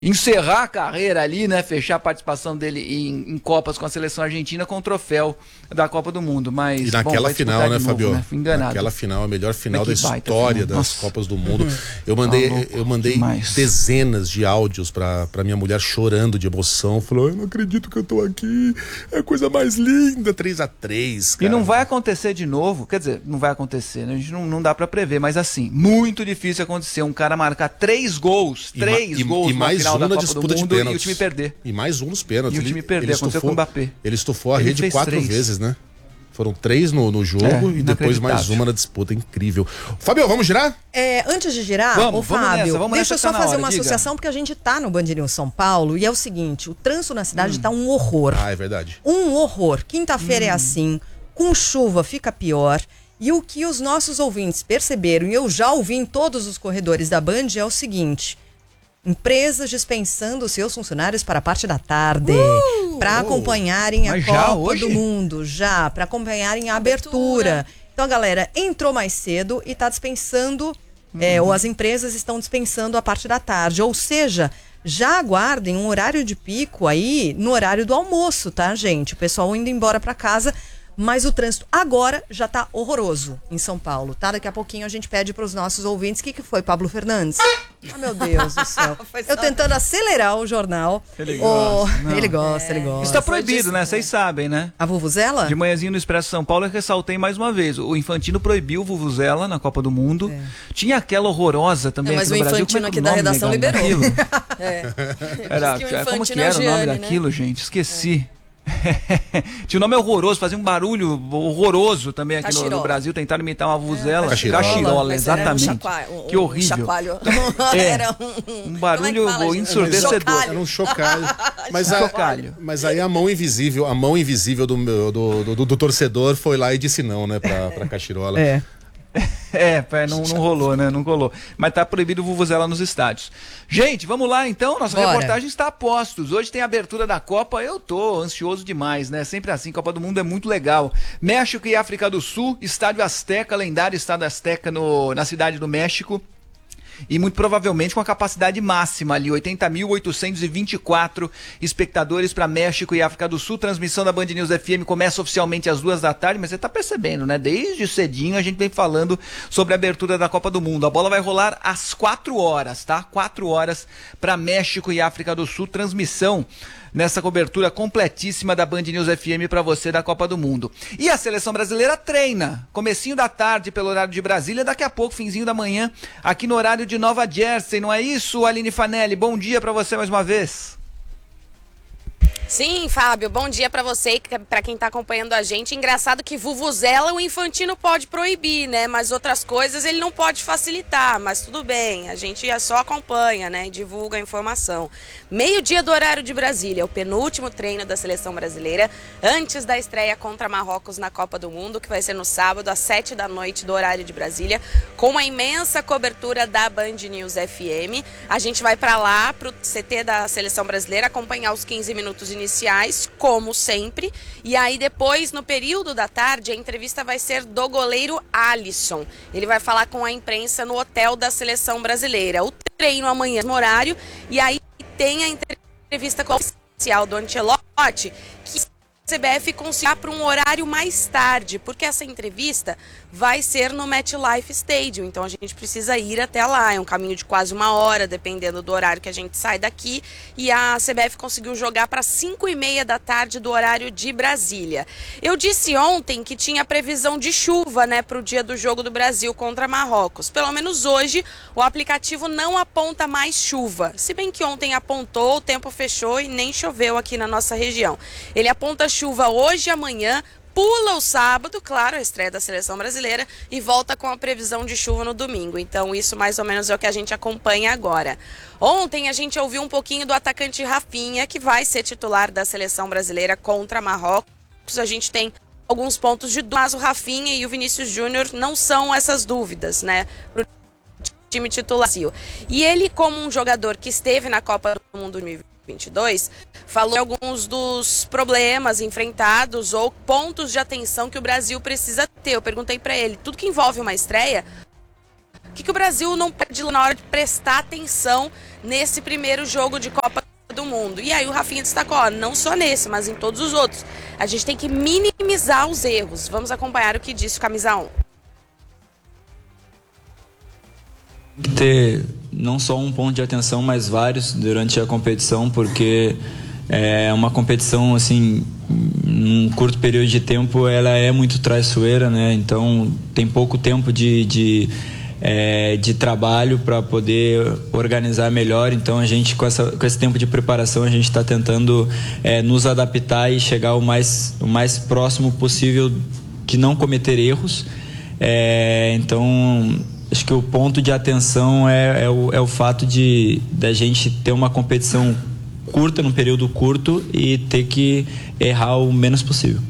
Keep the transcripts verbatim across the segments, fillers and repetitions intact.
encerrar a carreira ali, né? Fechar a participação dele em, em Copas com a seleção argentina com o troféu da Copa do Mundo. Mas, e naquela bom, final, né, Fabio? Né? Fui enganado. Naquela final, a melhor final da história final. das Nossa. Copas do Mundo. Uhum. Eu mandei, tá eu mandei dezenas de áudios pra, pra minha mulher chorando de emoção. Falou, eu não acredito que eu tô aqui. É a coisa mais linda. três a três, cara. E não vai acontecer de novo. Quer dizer, não vai acontecer, né? A gente não, não dá pra prever. Mas assim, muito difícil acontecer um cara marcar três gols. Três e, gols e mais final um da na Copa disputa do de Mundo pênaltis. E o time perder. E mais um nos pênaltis. E o time ele, perder, ele aconteceu estufou, com o Mbappé. Ele estufou a ele rede quatro três. vezes, né? Foram três no, no jogo é, e depois mais uma na disputa. Incrível. Fabio, vamos girar? É, antes de girar, vamos, ô Fábio, vamos nessa, vamos deixa eu só tá fazer hora, uma diga. associação, porque a gente tá no Band News São Paulo e é o seguinte, o trânsito na cidade hum. tá um horror. Ah, é verdade. Um horror. Quinta-feira hum. é assim, com chuva fica pior. E o que os nossos ouvintes perceberam, e eu já ouvi em todos os corredores da Band, é o seguinte: empresas dispensando seus funcionários para a parte da tarde, uh, para oh, acompanharem a Copa hoje? do Mundo, já, para acompanharem a abertura. abertura. Então a galera entrou mais cedo e está dispensando, uhum. é, ou as empresas estão dispensando a parte da tarde, ou seja, já aguardem um horário de pico aí no horário do almoço, tá, gente? O pessoal indo embora para casa. Mas o trânsito agora já tá horroroso em São Paulo, tá? Daqui a pouquinho a gente pede pros nossos ouvintes. O que que foi, Pablo Fernandes? Ah, meu Deus do céu. Eu tentando acelerar o jornal. Ele gosta. Oh, ele gosta, é. ele gosta. Isso tá proibido, né? Vocês sabem, né? A vuvuzela? De manhãzinho no Expresso São Paulo eu ressaltei mais uma vez. O Infantino proibiu vuvuzela na Copa do Mundo. É. Tinha aquela horrorosa também é, mas aqui no Brasil. Mas o Infantino aqui da redação liberou. É. Era, que como que era o nome né? daquilo, gente? Esqueci. É. Tinha um nome horroroso, fazia um barulho horroroso também aqui no, no Brasil. Tentaram imitar uma vuvuzela. É, cachirola, cachirola exatamente. Um chacua, um, que horrível. Um chacoalho. É, era um, um barulho é fala, ensurdecedor. Era um chocalho. Mas, um a, chocalho. Mas aí a mão invisível, a mão invisível do, do, do, do, do torcedor foi lá e disse não, né, pra, pra cachirola. É. É, não, não rolou, né? Não rolou. Mas tá proibido vuvuzela nos estádios. Gente, vamos lá então. Nossa Bora. reportagem está a postos. Hoje tem a abertura da Copa. Eu tô ansioso demais, né? Sempre assim, Copa do Mundo é muito legal. México e África do Sul, Estádio Azteca, lendário Estádio Azteca no, na cidade do México. E muito provavelmente com a capacidade máxima ali, oitenta mil oitocentos e vinte e quatro espectadores para México e África do Sul. Transmissão da Band News F M começa oficialmente às duas da tarde, mas você tá percebendo, né? Desde cedinho a gente vem falando sobre a abertura da Copa do Mundo. A bola vai rolar às quatro horas, tá? quatro horas para México e África do Sul. Transmissão nessa cobertura completíssima da Band News F M para você da Copa do Mundo. E a seleção brasileira treina, comecinho da tarde pelo horário de Brasília, daqui a pouco, finzinho da manhã, aqui no horário de Nova Jersey, não é isso, Aline Fanelli? Bom dia para você mais uma vez. Sim, Fábio, bom dia pra você e pra quem tá acompanhando a gente. Engraçado que vuvuzela o Infantino pode proibir, né? Mas outras coisas ele não pode facilitar, mas tudo bem, a gente só acompanha, né? E divulga a informação. Meio-dia do horário de Brasília, o penúltimo treino da seleção brasileira, antes da estreia contra Marrocos na Copa do Mundo, que vai ser no sábado, às sete da noite do horário de Brasília, com uma imensa cobertura da Band News F M. A gente vai pra lá, pro C T da seleção brasileira, acompanhar os quinze minutos iniciais. iniciais, como sempre, e aí depois, no período da tarde, a entrevista vai ser do goleiro Alisson. Ele vai falar com a imprensa no hotel da seleção brasileira. O treino amanhã no horário, e aí tem a entrevista com o oficial do Ancelotti, que a C B F conciliar para um horário mais tarde, porque essa entrevista vai ser no MetLife Stadium, então a gente precisa ir até lá, é um caminho de quase uma hora, dependendo do horário que a gente sai daqui, e a C B F conseguiu jogar para cinco e meia da tarde do horário de Brasília. Eu disse ontem que tinha previsão de chuva, né, para o dia do jogo do Brasil contra Marrocos. Pelo menos hoje, o aplicativo não aponta mais chuva, se bem que ontem apontou, o tempo fechou e nem choveu aqui na nossa região. Ele aponta chuva hoje e amanhã, pula o sábado, claro, a estreia da seleção brasileira, e volta com a previsão de chuva no domingo. Então isso mais ou menos é o que a gente acompanha agora. Ontem a gente ouviu um pouquinho do atacante Rafinha, que vai ser titular da seleção brasileira contra Marrocos. A gente tem alguns pontos de dúvida, mas o Rafinha e o Vinícius Júnior não são essas dúvidas, né, pro time titular. E ele, como um jogador que esteve na Copa do Mundo dois mil e vinte e dois, falou alguns dos problemas enfrentados ou pontos de atenção que o Brasil precisa ter. Eu perguntei para ele, tudo que envolve uma estreia, O que, que o Brasil não perde na hora de prestar atenção nesse primeiro jogo de Copa do Mundo? E aí o Rafinha destacou, ó, não só nesse, mas em todos os outros. A gente tem que minimizar os erros. Vamos acompanhar o que disse o Camisa um. Tem que ter não só um ponto de atenção, mas vários durante a competição, porque é uma competição, assim, num curto período de tempo, ela é muito traiçoeira, né? Então tem pouco tempo de, de, é, de trabalho para poder organizar melhor. Então a gente, com, essa, com esse tempo de preparação, a gente está tentando é, nos adaptar e chegar o mais, o mais próximo possível de não cometer erros. É, então acho que o ponto de atenção é, é, o, é o fato de da gente ter uma competição curta, num período curto, e ter que errar o menos possível.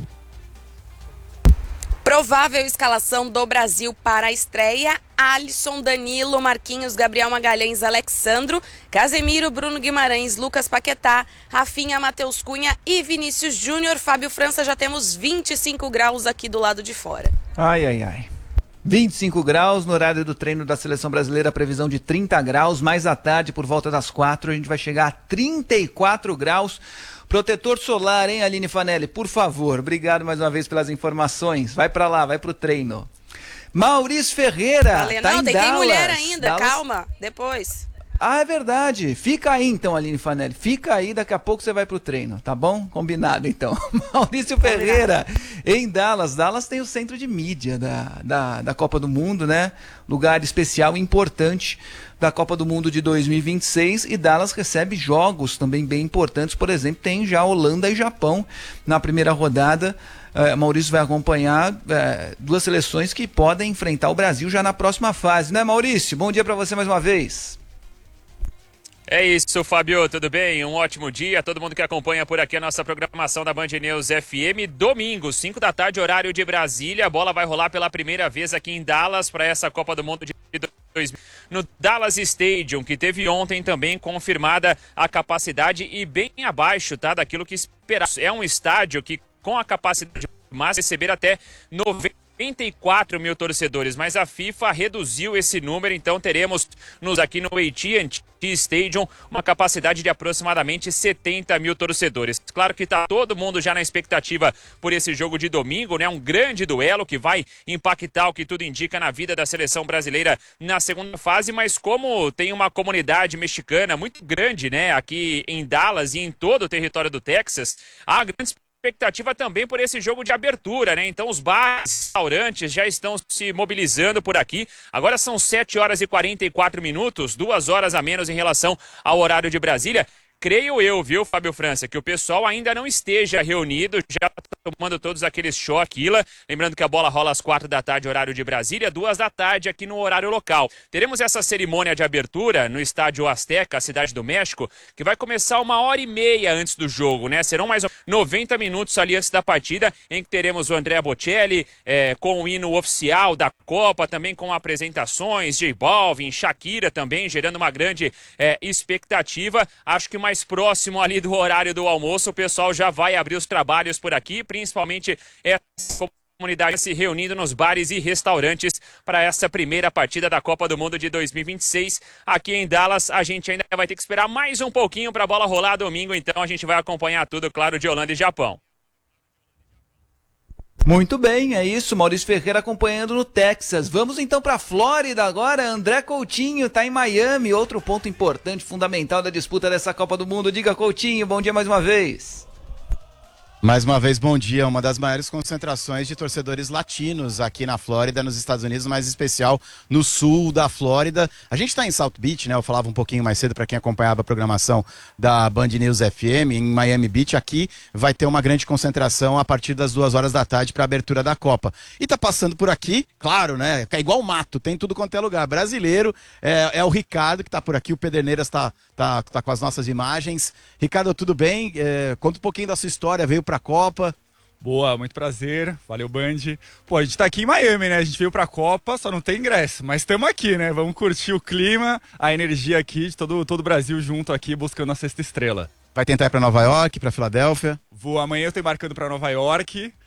Provável escalação do Brasil para a estreia: Alisson, Danilo, Marquinhos, Gabriel Magalhães, Alexandro, Casemiro, Bruno Guimarães, Lucas Paquetá, Rafinha, Matheus Cunha e Vinícius Júnior. Fábio França, já temos vinte e cinco graus aqui do lado de fora. Ai, ai, ai. vinte e cinco graus no horário do treino da Seleção Brasileira, previsão de trinta graus, mais à tarde, por volta das quatro, a gente vai chegar a trinta e quatro graus. Protetor solar, hein, Aline Fanelli? Por favor, obrigado mais uma vez pelas informações. Vai pra lá, vai pro treino. Maurício Ferreira, Valeu, tá não, em tem, Dallas. tem mulher ainda, Dallas... calma, depois. Ah, é verdade. Fica aí então, Aline Fanelli. Fica aí, daqui a pouco você vai pro treino, tá bom? Combinado então. Maurício Ferreira, em Dallas. Dallas tem o centro de mídia da, da, da Copa do Mundo, né? Lugar especial e importante da Copa do Mundo de dois mil e vinte e seis, e Dallas recebe jogos também bem importantes. Por exemplo, tem já Holanda e Japão na primeira rodada. Uh, Maurício vai acompanhar uh, duas seleções que podem enfrentar o Brasil já na próxima fase, né, Maurício? Bom dia para você mais uma vez. É isso, Fábio, tudo bem? Um ótimo dia a todo mundo que acompanha por aqui a nossa programação da Band News F M. Domingo, cinco da tarde, horário de Brasília. A bola vai rolar pela primeira vez aqui em Dallas para essa Copa do Mundo de dois mil no Dallas Stadium, que teve ontem também confirmada a capacidade e bem abaixo, tá, daquilo que esperava. É um estádio que, com a capacidade máxima, receber até noventa e quatro mil torcedores, mas a FIFA reduziu esse número, então teremos nos aqui no A T and T Stadium uma capacidade de aproximadamente setenta mil torcedores. Claro que está todo mundo já na expectativa por esse jogo de domingo, né? Um grande duelo que vai impactar, o que tudo indica, na vida da seleção brasileira na segunda fase, mas como tem uma comunidade mexicana muito grande, né, aqui em Dallas e em todo o território do Texas, há grandes expectativa também por esse jogo de abertura, né? Então os bares, restaurantes já estão se mobilizando por aqui. Agora são sete horas e quarenta e quatro minutos, duas horas a menos em relação ao horário de Brasília. Creio eu, viu, Fábio França, que o pessoal ainda não esteja reunido, já tomando todos aqueles choquila. Lembrando que a bola rola às quatro da tarde, horário de Brasília, duas da tarde aqui no horário local. Teremos essa cerimônia de abertura no Estádio Azteca, Cidade do México, que vai começar uma hora e meia antes do jogo, né? Serão mais noventa minutos ali antes da partida, em que teremos o Andrea Bocelli é, com o hino oficial da Copa, também com apresentações, J Balvin, Shakira também, gerando uma grande é, expectativa. Acho que mais próximo ali do horário do almoço, o pessoal já vai abrir os trabalhos por aqui, principalmente essa comunidade se reunindo nos bares e restaurantes para essa primeira partida da Copa do Mundo de dois mil e vinte e seis. Aqui em Dallas, a gente ainda vai ter que esperar mais um pouquinho para a bola rolar domingo, então a gente vai acompanhar tudo, claro, de Holanda e Japão. Muito bem, é isso, Maurício Ferreira acompanhando no Texas. Vamos então para a Flórida agora. André Coutinho está em Miami, outro ponto importante, fundamental da disputa dessa Copa do Mundo. Diga, Coutinho, bom dia mais uma vez. Mais uma vez, bom dia. Uma das maiores concentrações de torcedores latinos aqui na Flórida, nos Estados Unidos, mais especial no sul da Flórida. A gente está em South Beach, né? Eu falava um pouquinho mais cedo para quem acompanhava a programação da Band News F M, em Miami Beach. Aqui vai ter uma grande concentração a partir das duas horas da tarde para a abertura da Copa. E tá passando por aqui, claro, né? É igual mato, tem tudo quanto é lugar. Brasileiro, é, é o Ricardo que tá por aqui, o Pederneiras tá, tá, tá com as nossas imagens. Ricardo, tudo bem? É, conta um pouquinho da sua história, veio pra Copa. Boa, muito prazer, valeu Band. Pô, a gente tá aqui em Miami, né? A gente veio pra Copa, só não tem ingresso, mas estamos aqui, né? Vamos curtir o clima, a energia aqui de todo, todo o Brasil junto aqui, buscando a sexta estrela. Vai tentar ir pra Nova York, pra Filadélfia? Vou, amanhã eu tô embarcando pra Nova York,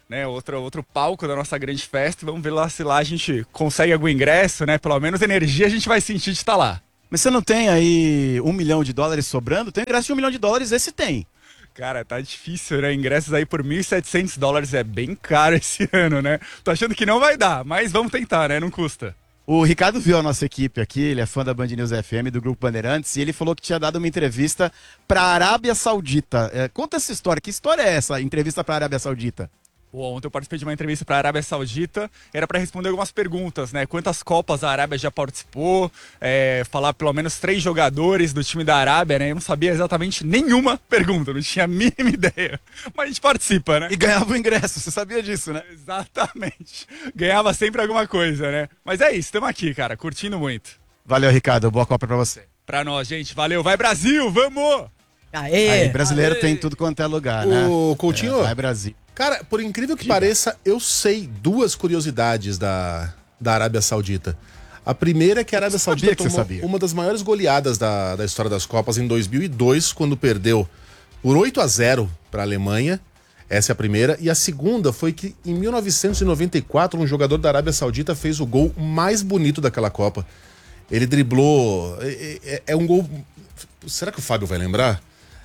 né, outro, outro palco da nossa grande festa. Vamos ver lá se lá a gente consegue algum ingresso, né? Pelo menos energia a gente vai sentir de estar lá. Mas você não tem aí um milhão de dólares sobrando? Tem ingresso de um milhão de dólares, esse tem. Cara, tá difícil, né? Ingressos aí por mil e setecentos dólares é bem caro esse ano, né? Tô achando que não vai dar, mas vamos tentar, né? Não custa. O Ricardo viu a nossa equipe aqui, ele é fã da Band News F M, do Grupo Bandeirantes, e ele falou que tinha dado uma entrevista para a Arábia Saudita. É, conta essa história, que história é essa, entrevista para a Arábia Saudita? Pô, ontem eu participei de uma entrevista para a Arábia Saudita, era para responder algumas perguntas, né? Quantas Copas a Arábia já participou, é, falar pelo menos três jogadores do time da Arábia, né? Eu não sabia exatamente nenhuma pergunta, não tinha a mínima ideia. Mas a gente participa, né? E ganhava o ingresso, você sabia disso, né? Exatamente. Ganhava sempre alguma coisa, né? Mas é isso, estamos aqui, cara, curtindo muito. Valeu, Ricardo, boa Copa para você. Pra nós, gente, valeu, vai Brasil, vamos! Aê! Aí, brasileiro Aê. Tem tudo quanto é lugar, né? O Coutinho, é, vai Brasil. Cara, por incrível que Diga. pareça, eu sei duas curiosidades da, da Arábia Saudita. A primeira é que a Arábia Saudita tomou uma das maiores goleadas da, da história das Copas em dois mil e dois, quando perdeu por oito a zero para a Alemanha. Essa é a primeira. E a segunda foi que em mil novecentos e noventa e quatro, um jogador da Arábia Saudita fez o gol mais bonito daquela Copa. Ele driblou... É, é, é um gol... Será que o Fábio vai lembrar?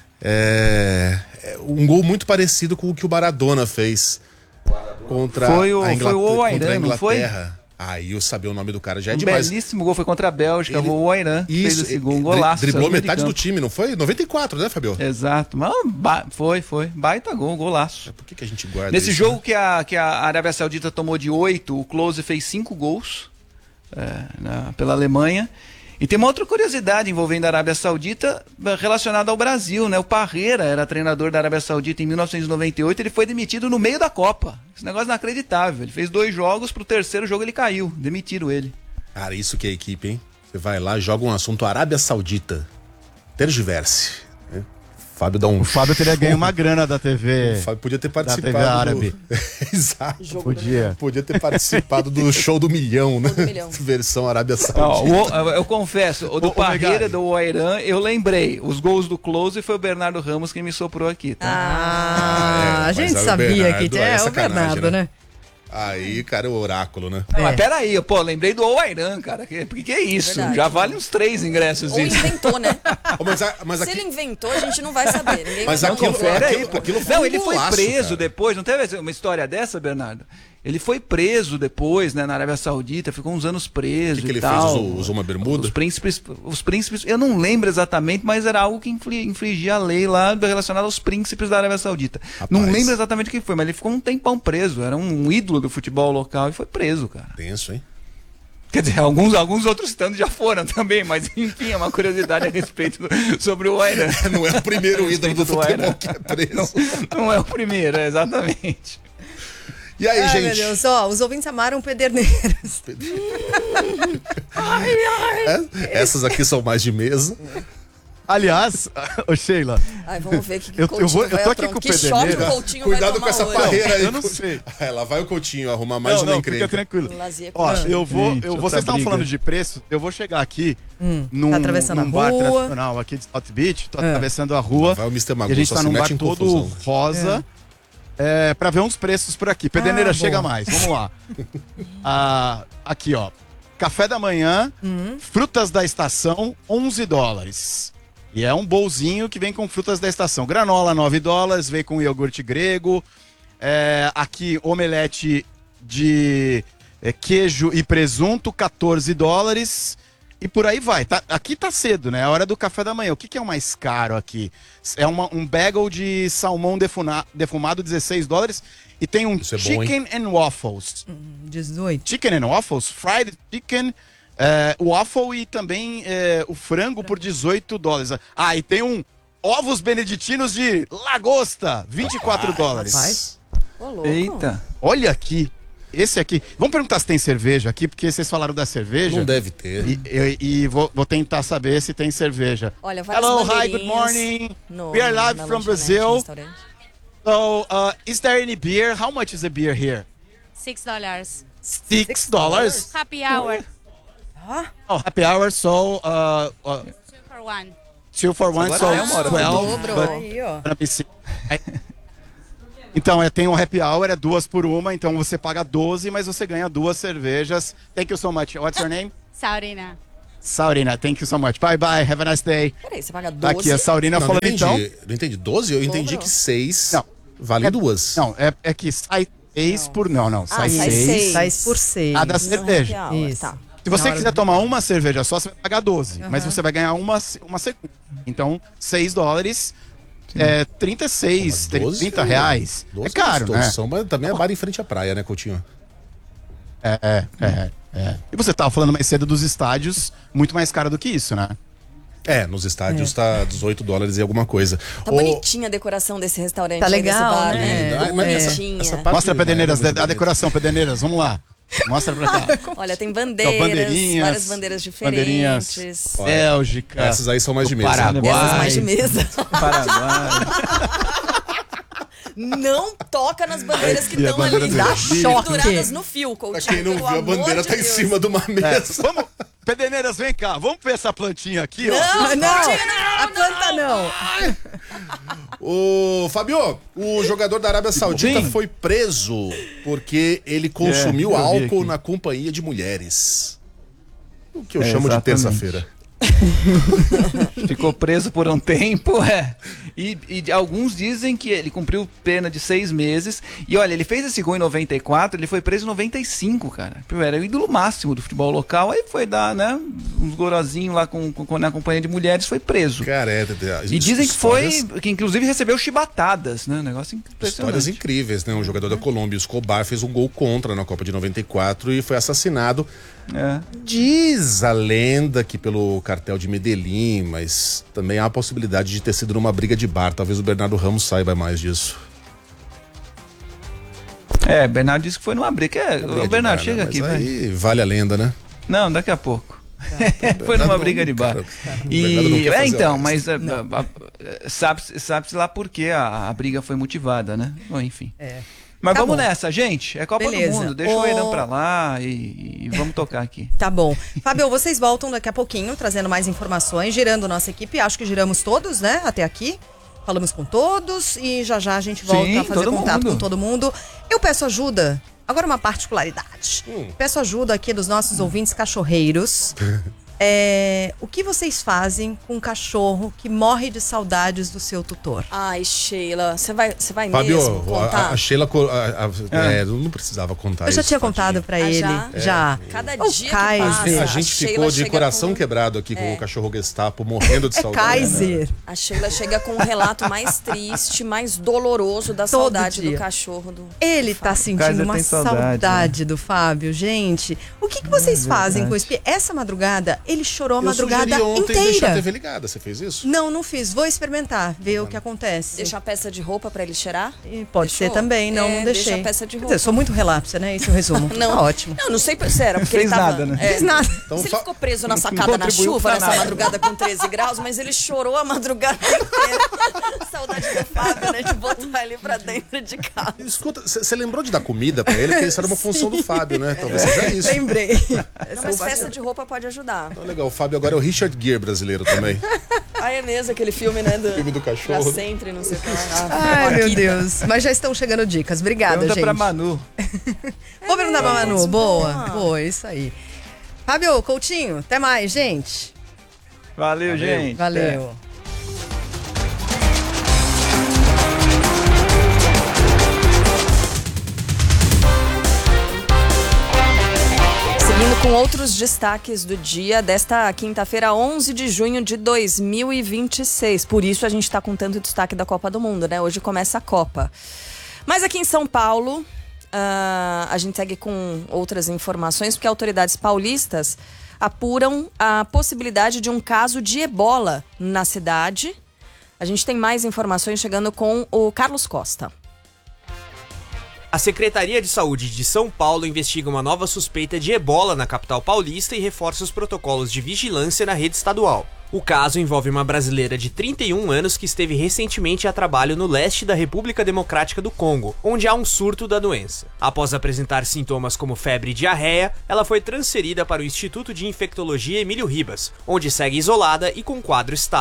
É, é um gol muito parecido com o que o Maradona fez contra foi o, a Inglaterra. Foi o Oairan, não foi? Aí ah, eu saber o nome do cara já é um demais. Um belíssimo gol, foi contra a Bélgica, ele, o Oairan fez esse gol, um golaço. Driblou metade do time, não foi? noventa e quatro, né, Fabio? Exato, mas foi, foi, baita gol, golaço. Por que, que a gente guarda Nesse isso, jogo né? que, a, que a Arábia Saudita tomou de oito, o Klose fez cinco gols é, na, pela Alemanha. E tem uma outra curiosidade envolvendo a Arábia Saudita relacionada ao Brasil, né? O Parreira era treinador da Arábia Saudita em mil novecentos e noventa e oito, ele foi demitido no meio da Copa. Esse negócio é inacreditável. Ele fez dois jogos, pro terceiro jogo ele caiu, demitiram ele. Cara, isso que é equipe, hein? Você vai lá, joga um assunto Arábia Saudita, tergiverse. Né? Fábio dá um O Fábio teria ganho uma grana da T V. O Fábio podia ter participado da T V árabe. Do... Exato. Jogo podia. Podia ter participado do show do milhão, né? Do milhão. Versão Arábia Saudita. Não, o, eu confesso, o do o, Parreira, do Oairan, eu lembrei. Os gols do Klose foi o Bernardo Ramos quem me soprou aqui, tá? Ah, ah é, a gente sabia Bernardo, que é, é o Bernardo, né? né? Aí, cara, é o oráculo, né? É. Mas peraí, pô, lembrei do Oairan, cara. Porque que é isso? É Já vale uns três ingressos. Ou isso. inventou, né? mas a, mas Se aqui... ele inventou, a gente não vai saber. Ninguém mas vai aquilo, confere aquilo, aí, pô. Aquilo foi não, um ele foi golaço, preso cara. depois. Não teve uma história dessa, Bernardo? Ele foi preso depois, né, na Arábia Saudita, ficou uns anos preso. O que, que e ele tal. fez? Usou, usou uma bermuda? Os príncipes, os príncipes, eu não lembro exatamente, mas era algo que infligia a lei lá relacionada aos príncipes da Arábia Saudita. Rapaz. Não lembro exatamente o que foi, mas ele ficou um tempão preso. Era um ídolo do futebol local e foi preso, cara. Tenso, hein? Quer dizer, alguns, alguns outros tantos já foram também, mas enfim, é uma curiosidade a respeito do, sobre o Oairan. Não é o primeiro ídolo do, do futebol que é preso. Não, não é o primeiro, é exatamente. E aí, ai, gente? Meu Deus, ó, os ouvintes amaram Pederneiras. ai, ai. É? Essas aqui são mais de mesa. Aliás, ô Sheila. Ai, vamos ver que, que eu, eu, vou, eu tô aqui com o Pederneiras. Cuidado com essa hoje. barreira aí. Eu não sei. É, lá vai o Coutinho arrumar mais não, uma não, encrenca. Fica tranquilo. Ó, eu vou, eu, vocês estavam falando de preço, eu vou chegar aqui hum, num, tá atravessando num a bar rua. tradicional aqui de South Beach, tô é. atravessando a rua. Vai o mister Magu, e a gente tá num bar todo confusão. rosa. É. É, pra ver uns preços por aqui. Pederneiras, ah, chega mais. Vamos lá. ah, aqui, ó. Café da manhã, uhum. frutas da estação, onze dólares. E é um bolzinho que vem com frutas da estação. Granola, nove dólares, vem com iogurte grego. É, aqui, omelete de é, queijo e presunto, quatorze dólares. E por aí vai. Tá, aqui tá cedo, né? É a hora do café da manhã. O que, que é o mais caro aqui? É uma, um bagel de salmão defuna, defumado, dezesseis dólares. E tem um Isso chicken é bom, and waffles. Hum, dezoito. Chicken and waffles, fried chicken, é, waffle e também é, o frango por dezoito dólares. Ah, e tem um ovos beneditinos de lagosta, vinte e quatro dólares. Rapaz. Ô, Eita. Olha aqui. Esse aqui. Vamos perguntar se tem cerveja aqui, porque vocês falaram da cerveja. Não deve ter. E, e, e vou, vou tentar saber se tem cerveja. Olha, várias Hello, hi, good morning. No, We are live from Brazil. So, uh, is there any beer? How much is a beer here? Six dollars. Six dollars? Happy hour. Oh, happy hour, so uh, uh, Two for one. two for one, so é uma hora twelve. Dobrou. But Aí, ó. gonna be six. Então, é, tem um happy hour, é duas por uma, então você paga doze, mas você ganha duas cervejas. Thank you so much. What's your name? Saurina. Saurina, thank you so much. Bye bye, have a nice day. Peraí, você paga doze? Tá aqui a Saurina Não, falando não entendi. então. Não entendi. doze? Eu entendi que seis Não. vale É- duas. Não, é, é que sai seis por... Não, não, sai Ah, sai seis. seis. Sai por seis. A da No cerveja. happy hour, Isso. Tá. Se você Na hora quiser do- tomar uma cerveja só, você vai pagar doze. Mas você vai ganhar uma, uma segunda. Então, seis dólares, é trinta e seis, Pô, mas doze, trinta reais. doze É caro, gostoso, né? são, mas também é bar em frente à praia, né, Coutinho? É, é, é, é. E você tava falando mais cedo dos estádios, muito mais caro do que isso, né? É, nos estádios tá dezoito dólares e alguma coisa. Tá Ô, bonitinha a decoração desse restaurante. Tá aí, desse legal, bar, né? Ah, mas É. essa- Bonitinha. essa parte Mostra, não é Pederneiras, muito a bonita. decoração, Pederneiras, vamos lá. Mostra pra cá. Olha, tem Não, bandeiras, bandeirinhas, várias bandeiras bandeirinhas. diferentes. Bélgica. Essas aí são mais de mesa. Paraguai. Essas mais de mesa. Paraguai. Não toca nas bandeiras que E a estão ali bandeira do Brasil. penduradas no fio, Coutinho. Pra quem não pelo viu, a amor bandeira de tá em Deus. cima de uma É, mesa. vamos, Pederneiras, vem cá, vamos ver essa plantinha aqui, ó. Não, Não, Coutinho, a planta não. Ô, Fabio, o jogador da Arábia Saudita Sim. foi preso porque ele consumiu É, eu vi álcool aqui. na companhia de mulheres. O que eu É, chamo de exatamente. terça-feira. Ficou preso por um tempo, é. E, e alguns dizem que ele cumpriu pena de seis meses. E olha, ele fez esse gol em noventa e quatro, ele foi preso em noventa e cinco, cara. Era o ídolo máximo do futebol local. Aí foi dar, né, uns gorozinhos lá com, com, na companhia de mulheres, foi preso. Cara, é, é, E dizem que foi, histórias- que inclusive recebeu chibatadas, né? Negócio impressionante. Histórias incríveis, né? Um jogador da Colômbia, o Escobar, fez um gol contra na Copa de noventa e quatro e foi assassinado. É. Diz a lenda que pelo cartel de Medellín, mas também há a possibilidade de ter sido numa briga de bar. Talvez o Bernardo Ramos saiba mais disso. É, Bernardo disse que foi numa briga. É, Briga ô, de Bernardo, bar, chega né? aqui, Mas vai. aí vale a lenda, né? Não, daqui a pouco. Foi Bernardo numa não, briga de bar. cara. O Bernardo não E quer é fazer então, horas. mas a- a- a- sabe-se sabe-se lá por que a, a briga foi motivada, né? Bom, enfim. É. Mas Tá vamos bom. nessa, gente. É Copa Beleza. do Mundo. Deixa Ô- o Edan pra lá e, e vamos tocar aqui. Tá bom. Fábio, vocês voltam daqui a pouquinho, trazendo mais informações, girando nossa equipe. Acho que giramos todos, né? Até aqui. Falamos com todos e já já a gente volta Sim, a fazer todo contato mundo. com todo mundo. Eu peço ajuda. Agora uma particularidade. Hum. Peço ajuda aqui dos nossos ouvintes cachorreiros. É, o que vocês fazem com um cachorro que morre de saudades do seu tutor? Ai, Sheila, você vai, você vai Fabio, mesmo a, contar? a Sheila. co- a- a- é, não precisava contar Eu já isso, tinha tadinho. contado pra Ah, ele. já? Já. Cada O dia que Kaiser. passa, A gente Sheila ficou de chega coração com- quebrado aqui com É. o cachorro Gestapo morrendo de É saudade. né? Kaiser. A Sheila chega com um relato mais triste, mais doloroso da Todo saudade dia. do cachorro do. Ele do tá Fábio. sentindo Kaiser uma tem saudade, saudade, do Fábio, gente. O que, que vocês É fazem verdade. com isso? Porque essa madrugada, ele chorou a Eu madrugada sugeri ontem deixar a inteira. T V ligada, você fez isso? Não, não fiz. Vou experimentar, ver o que acontece. Deixa a peça de roupa pra ele cheirar? E Pode Deixou? ser também, não, É, não deixa deixei. a peça de Quer roupa. dizer, sou muito relapsa, né? Esse é o resumo. Não, Tá ótimo. Não, não sei se era, porque Fez ele tava. nada, né? é, Fiz nada. Então, se ele só- ficou preso na Não sacada na contribuiu chuva pra nessa nada. madrugada com treze graus, mas ele chorou a madrugada inteira. Saudade do Fábio, né? De botar ele pra dentro de casa. Escuta, você lembrou de dar comida pra ele? Porque isso era uma função do Fábio, né? Talvez seja isso. Lembrei. Não, mas peça de roupa pode ajudar. Então, legal, o Fábio agora é o Richard Gere brasileiro também. Ah, é mesmo, aquele filme, né? Do, Filme do cachorro. Pra sempre, não sei o que. Ah, Ai, meu Paquita. Deus. Mas já estão chegando dicas. Obrigada, Pergunta gente. pra Manu. Vou perguntar pra Manu. mesmo, Boa. boa. Boa, isso aí. Fábio, Coutinho, até mais, gente. Valeu, gente. Valeu. Seguindo com outros destaques do dia desta quinta-feira, onze de junho de dois mil e vinte e seis. Por isso a gente está com tanto destaque da Copa do Mundo, né? Hoje começa a Copa. Mas aqui em São Paulo, ah, a gente segue com outras informações, porque autoridades paulistas apuram a possibilidade de um caso de ebola na cidade. A gente tem mais informações chegando com o Carlos Costa. A Secretaria de Saúde de São Paulo investiga uma nova suspeita de ebola na capital paulista e reforça os protocolos de vigilância na rede estadual. O caso envolve uma brasileira de trinta e um anos que esteve recentemente a trabalho no leste da República Democrática do Congo, onde há um surto da doença. Após apresentar sintomas como febre e diarreia, ela foi transferida para o Instituto de Infectologia Emílio Ribas, onde segue isolada e com quadro estável.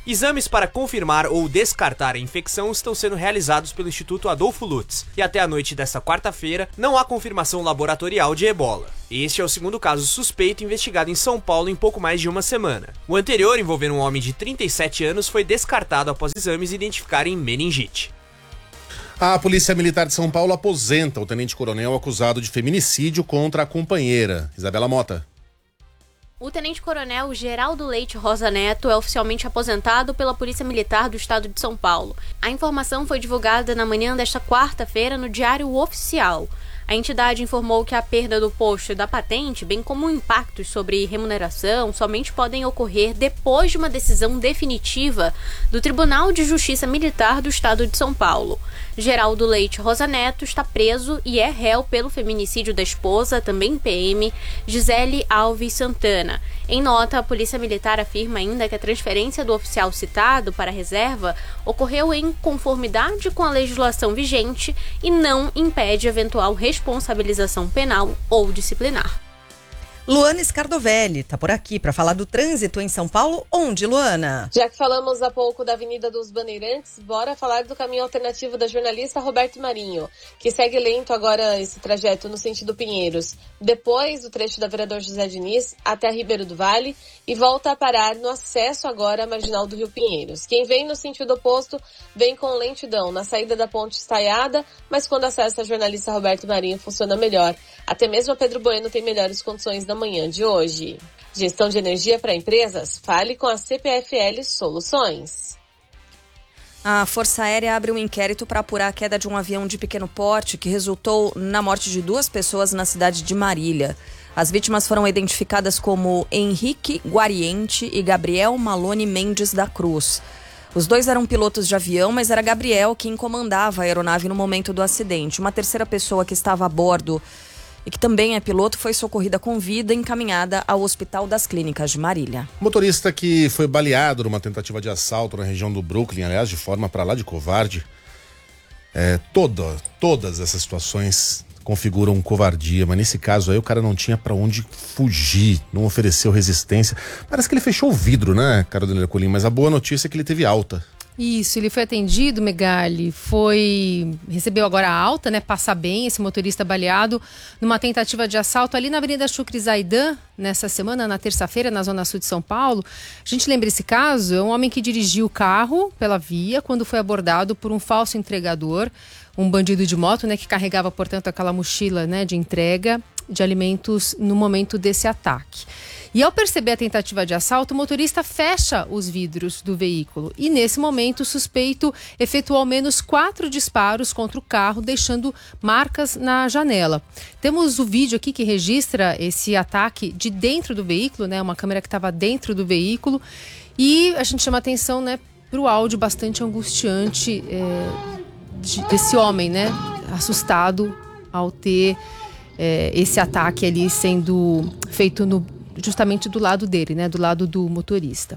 Exames para confirmar ou descartar a infecção estão sendo realizados pelo Instituto Adolfo Lutz, e até a noite desta quarta-feira não há confirmação laboratorial de ebola. Este é o segundo caso suspeito investigado em São Paulo em pouco mais de uma semana. O anterior, envolvendo um homem de trinta e sete anos, foi descartado após exames identificarem meningite. A Polícia Militar de São Paulo aposenta o tenente-coronel acusado de feminicídio contra a companheira. Isabela Mota. O tenente-coronel Geraldo Leite Rosa Neto é oficialmente aposentado pela Polícia Militar do Estado de São Paulo. A informação foi divulgada na manhã desta quarta-feira no Diário Oficial. A entidade informou que a perda do posto e da patente, bem como impactos sobre remuneração, somente podem ocorrer depois de uma decisão definitiva do Tribunal de Justiça Militar do Estado de São Paulo. Geraldo Leite Rosa Neto está preso e é réu pelo feminicídio da esposa, também P M, Gisele Alves Santana. Em nota, a Polícia Militar afirma ainda que a transferência do oficial citado para a reserva ocorreu em conformidade com a legislação vigente e não impede eventual responsabilização penal ou disciplinar. Luana Scardovelli está por aqui para falar do trânsito em São Paulo. Onde, Luana? Já que falamos há pouco da Avenida dos Bandeirantes, bora falar do caminho alternativo da jornalista Roberto Marinho, que segue lento agora esse trajeto no sentido Pinheiros, depois do trecho da Vereador José Diniz até a Ribeiro do Vale e volta a parar no acesso agora à Marginal do Rio Pinheiros. Quem vem no sentido oposto vem com lentidão na saída da Ponte Estaiada, mas quando acessa a jornalista Roberto Marinho funciona melhor. Até mesmo a Pedro Bueno tem melhores condições na manhã de hoje. Gestão de energia para empresas? Fale com a C P F L Soluções. A Força Aérea abre um inquérito para apurar a queda de um avião de pequeno porte que resultou na morte de duas pessoas na cidade de Marília. As vítimas foram identificadas como Henrique Guariente e Gabriel Malone Mendes da Cruz. Os dois eram pilotos de avião, mas era Gabriel quem comandava a aeronave no momento do acidente. Uma terceira pessoa que estava a bordo e que também é piloto foi socorrida com vida e encaminhada ao Hospital das Clínicas de Marília. O motorista que foi baleado numa tentativa de assalto na região do Brooklyn, aliás, de forma para lá de covarde. É, toda, todas essas situações configuram covardia, mas nesse caso aí o cara não tinha para onde fugir, não ofereceu resistência. Parece que ele fechou o vidro, né, Carolina Colim? Mas a boa notícia é que ele teve alta. Isso, ele foi atendido, Megali, foi recebeu agora a alta, né, passa bem, esse motorista baleado numa tentativa de assalto ali na Avenida Chucre Zaidan, nessa semana, na terça-feira, na zona sul de São Paulo. A gente lembra esse caso, é um homem que dirigiu o carro pela via quando foi abordado por um falso entregador, um bandido de moto, né, que carregava, portanto, aquela mochila, né, de entrega de alimentos no momento desse ataque. E ao perceber a tentativa de assalto, o motorista fecha os vidros do veículo. E nesse momento, o suspeito efetuou ao menos quatro disparos contra o carro, deixando marcas na janela. Temos o vídeo aqui que registra esse ataque de dentro do veículo, né? Uma câmera que estava dentro do veículo. E a gente chama atenção, né, para o áudio bastante angustiante é, de, desse homem, né? Assustado ao ter é, esse ataque ali sendo feito no justamente do lado dele, né, do lado do motorista.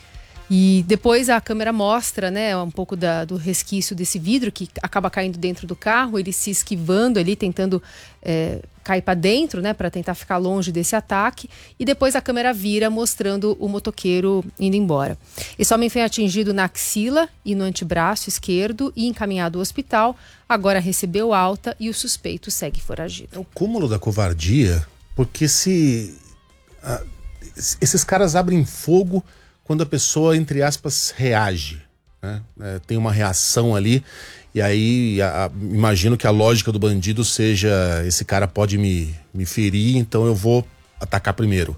E depois a câmera mostra, né, um pouco da, do resquício desse vidro que acaba caindo dentro do carro, ele se esquivando ali, tentando é, cair para dentro, né, para tentar ficar longe desse ataque. E depois a câmera vira mostrando o motoqueiro indo embora. Esse homem foi atingido na axila e no antebraço esquerdo e encaminhado ao hospital. Agora recebeu alta e o suspeito segue foragido. É o cúmulo da covardia, porque se Ah, esses caras abrem fogo quando a pessoa, entre aspas, reage, né? É, tem uma reação ali e aí a, a, imagino que a lógica do bandido seja: esse cara pode me, me ferir, então eu vou atacar primeiro.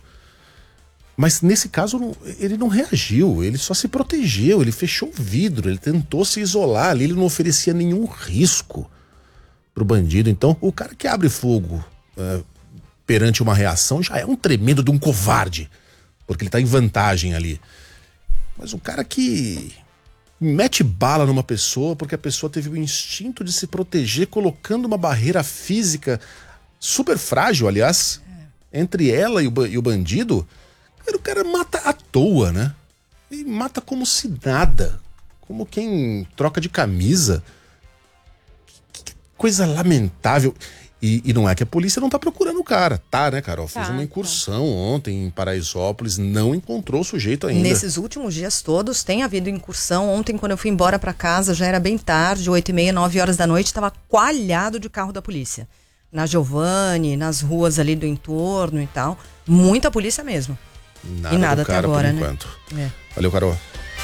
Mas nesse caso não, ele não reagiu, ele só se protegeu, ele fechou o vidro, ele tentou se isolar ali, ele não oferecia nenhum risco pro bandido. Então o cara que abre fogo é, perante uma reação já é um tremendo de um covarde, porque ele tá em vantagem ali. Mas o cara que mete bala numa pessoa porque a pessoa teve o instinto de se proteger, colocando uma barreira física super frágil, aliás, entre ela e o, e o bandido, o cara mata à toa, né? E mata como se nada, como quem troca de camisa. Que coisa lamentável. E, e não é que a polícia não tá procurando o cara. Tá, né, Carol? Fez Tá, uma incursão ontem em Paraisópolis, não encontrou o sujeito ainda. Nesses últimos dias todos tem havido incursão. Ontem, quando eu fui embora para casa, já era bem tarde, oito e meia, nove horas da noite, estava coalhado de carro da polícia. Na Giovanni, nas ruas ali do entorno e tal. Muita polícia mesmo. Nada e nada do cara, até agora, por né? enquanto. É. Valeu, Carol.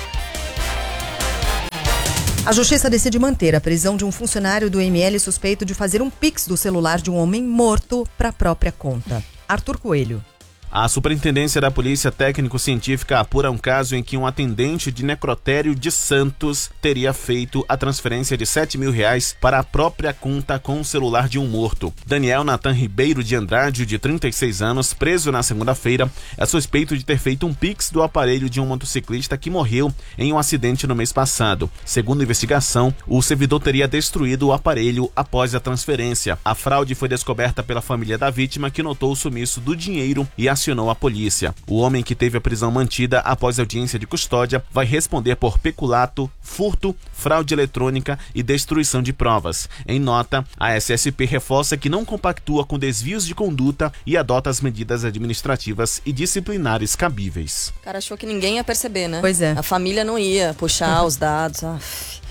A Justiça decide manter a prisão de um funcionário do M L suspeito de fazer um pix do celular de um homem morto para a própria conta. Arthur Coelho. A Superintendência da Polícia Técnico-Científica apura um caso em que um atendente de necrotério de Santos teria feito a transferência de sete mil reais para a própria conta com o celular de um morto. Daniel Natan Ribeiro de Andrade, de trinta e seis anos, preso na segunda-feira, é suspeito de ter feito um pix do aparelho de um motociclista que morreu em um acidente no mês passado. Segundo a investigação, o servidor teria destruído o aparelho após a transferência. A fraude foi descoberta pela família da vítima, que notou o sumiço do dinheiro e a acionou a polícia. O homem, que teve a prisão mantida após audiência de custódia, vai responder por peculato, furto, fraude eletrônica e destruição de provas. Em nota, a S S P reforça que não compactua com desvios de conduta e adota as medidas administrativas e disciplinares cabíveis. O cara achou que ninguém ia perceber, né? Pois é. A família não ia puxar os dados. Ah.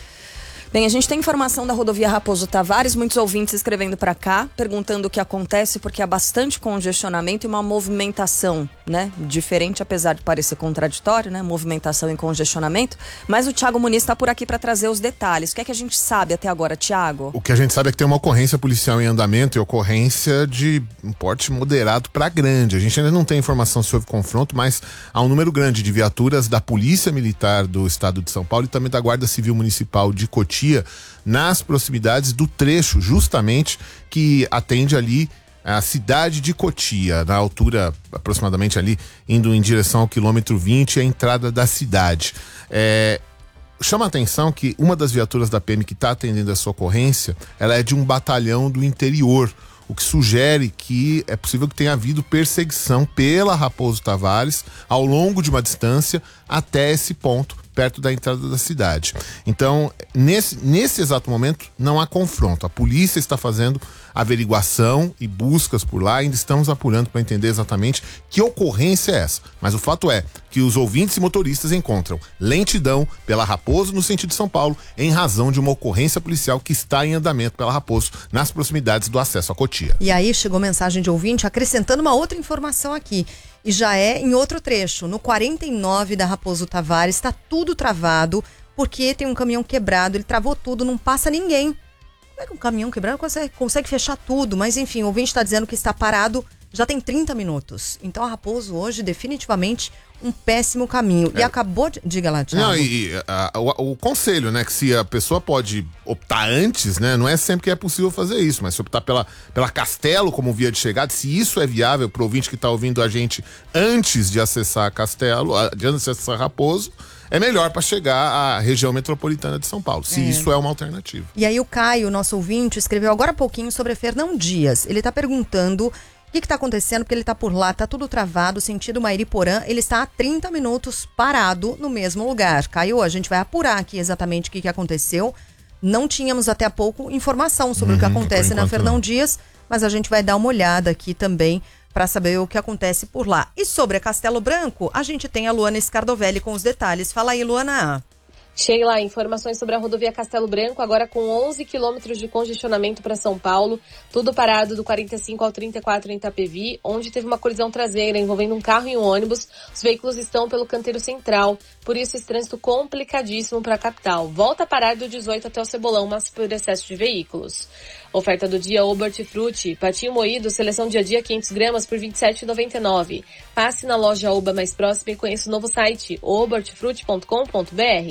Bem, a gente tem informação da rodovia Raposo Tavares, muitos ouvintes escrevendo para cá, perguntando o que acontece, porque há bastante congestionamento e uma movimentação, né? Diferente, apesar de parecer contraditório, né? Movimentação e congestionamento. Mas o Thiago Muniz está por aqui para trazer os detalhes. O que é que a gente sabe até agora, Thiago? O que a gente sabe é que tem uma ocorrência policial em andamento e ocorrência de um porte moderado para grande. A gente ainda não tem informação sobre confronto, mas há um número grande de viaturas da Polícia Militar do Estado de São Paulo e também da Guarda Civil Municipal de Cotia nas proximidades do trecho justamente que atende ali a cidade de Cotia, na altura aproximadamente ali, indo em direção ao quilômetro vinte, a entrada da cidade. É, chama a atenção que uma das viaturas da P M que está atendendo essa ocorrência, ela é de um batalhão do interior, o que sugere que é possível que tenha havido perseguição pela Raposo Tavares ao longo de uma distância até esse ponto, perto da entrada da cidade. Então, nesse, nesse exato momento, não há confronto. A polícia está fazendo averiguação e buscas por lá, ainda estamos apurando para entender exatamente que ocorrência é essa. Mas o fato é que os ouvintes e motoristas encontram lentidão pela Raposo no sentido de São Paulo, em razão de uma ocorrência policial que está em andamento pela Raposo, nas proximidades do acesso a Cotia. E aí chegou mensagem de ouvinte acrescentando uma outra informação aqui. E já é em outro trecho, no quarenta e nove da Raposo Tavares, está tudo travado, porque tem um caminhão quebrado, ele travou tudo, não passa ninguém. Como é que um caminhão quebrado consegue, consegue fechar tudo? Mas enfim, o ouvinte está dizendo que está parado já tem trinta minutos. Então a Raposo hoje definitivamente um péssimo caminho. É. E acabou de... Diga lá, Thiago. Não, e a, a, o, o conselho, né, que se a pessoa pode optar antes, né, não é sempre que é possível fazer isso, mas se optar pela, pela Castelo como via de chegada, se isso é viável para o ouvinte que está ouvindo a gente antes de acessar a Castelo, de acessar Raposo, é melhor para chegar à região metropolitana de São Paulo, se é. isso é uma alternativa. E aí o Caio, nosso ouvinte, escreveu agora há pouquinho sobre Fernão Dias. Ele está perguntando o que está acontecendo, porque ele está por lá, está tudo travado, sentido Mairiporã, ele está há trinta minutos parado no mesmo lugar. Caio, a gente vai apurar aqui exatamente o que, que aconteceu. Não tínhamos até há pouco informação sobre uhum, o que acontece na Fernão não. Dias, mas a gente vai dar uma olhada aqui também para saber o que acontece por lá. E sobre a Castelo Branco, a gente tem a Luana Scardovelli com os detalhes. Fala aí, Luana. Sheila, informações sobre a rodovia Castelo Branco, agora com onze quilômetros de congestionamento para São Paulo, tudo parado do quarenta e cinco ao trinta e quatro em Itapevi, onde teve uma colisão traseira envolvendo um carro e um ônibus. Os veículos estão pelo canteiro central, por isso esse trânsito complicadíssimo para a capital. Volta a parar do dezoito até o Cebolão, mas por excesso de veículos. Oferta do dia Oba Hortifruti, patinho moído, seleção dia a dia quinhentas gramas por vinte e sete reais e noventa e nove centavos. Passe na loja Oba mais próxima e conheça o novo site oba hortifruti ponto com ponto br.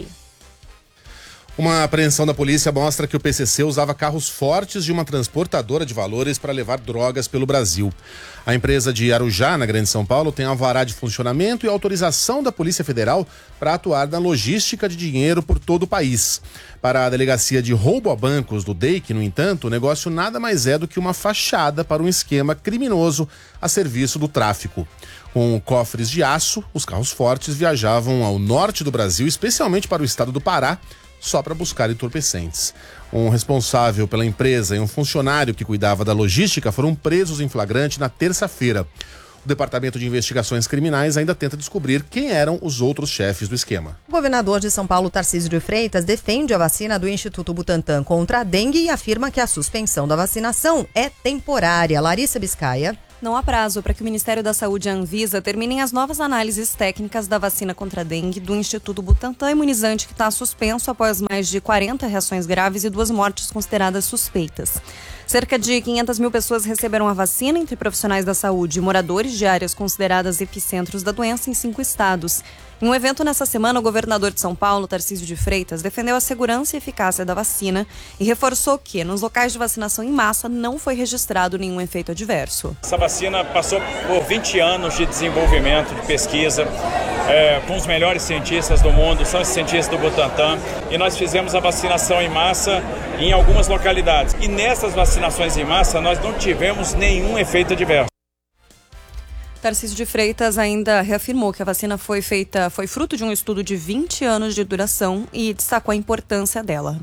Uma apreensão da polícia mostra que o P C C usava carros fortes de uma transportadora de valores para levar drogas pelo Brasil. A empresa de Arujá, na Grande São Paulo, tem alvará de funcionamento e autorização da Polícia Federal para atuar na logística de dinheiro por todo o país. Para a Delegacia de Roubo a Bancos do D E I C, no entanto, o negócio nada mais é do que uma fachada para um esquema criminoso a serviço do tráfico. Com cofres de aço, os carros fortes viajavam ao norte do Brasil, especialmente para o estado do Pará, só para buscar entorpecentes. Um responsável pela empresa e um funcionário que cuidava da logística foram presos em flagrante na terça-feira. O Departamento de Investigações Criminais ainda tenta descobrir quem eram os outros chefes do esquema. O governador de São Paulo, Tarcísio de Freitas, defende a vacina do Instituto Butantan contra a dengue e afirma que a suspensão da vacinação é temporária. Larissa Biscaia. Não há prazo para que o Ministério da Saúde e a Anvisa terminem as novas análises técnicas da vacina contra a dengue do Instituto Butantan, imunizante que está suspenso após mais de quarenta reações graves e duas mortes consideradas suspeitas. Cerca de quinhentas mil pessoas receberam a vacina, entre profissionais da saúde e moradores de áreas consideradas epicentros da doença em cinco estados. Em um evento nessa semana, o governador de São Paulo, Tarcísio de Freitas, defendeu a segurança e eficácia da vacina e reforçou que, nos locais de vacinação em massa, não foi registrado nenhum efeito adverso. Essa vacina passou por vinte anos de desenvolvimento, de pesquisa, é, com os melhores cientistas do mundo, são os cientistas do Butantan, e nós fizemos a vacinação em massa em algumas localidades. E nessas vacinações em massa, nós não tivemos nenhum efeito adverso. Tarcísio de Freitas ainda reafirmou que a vacina foi feita, foi fruto de um estudo de vinte anos de duração e destacou a importância dela.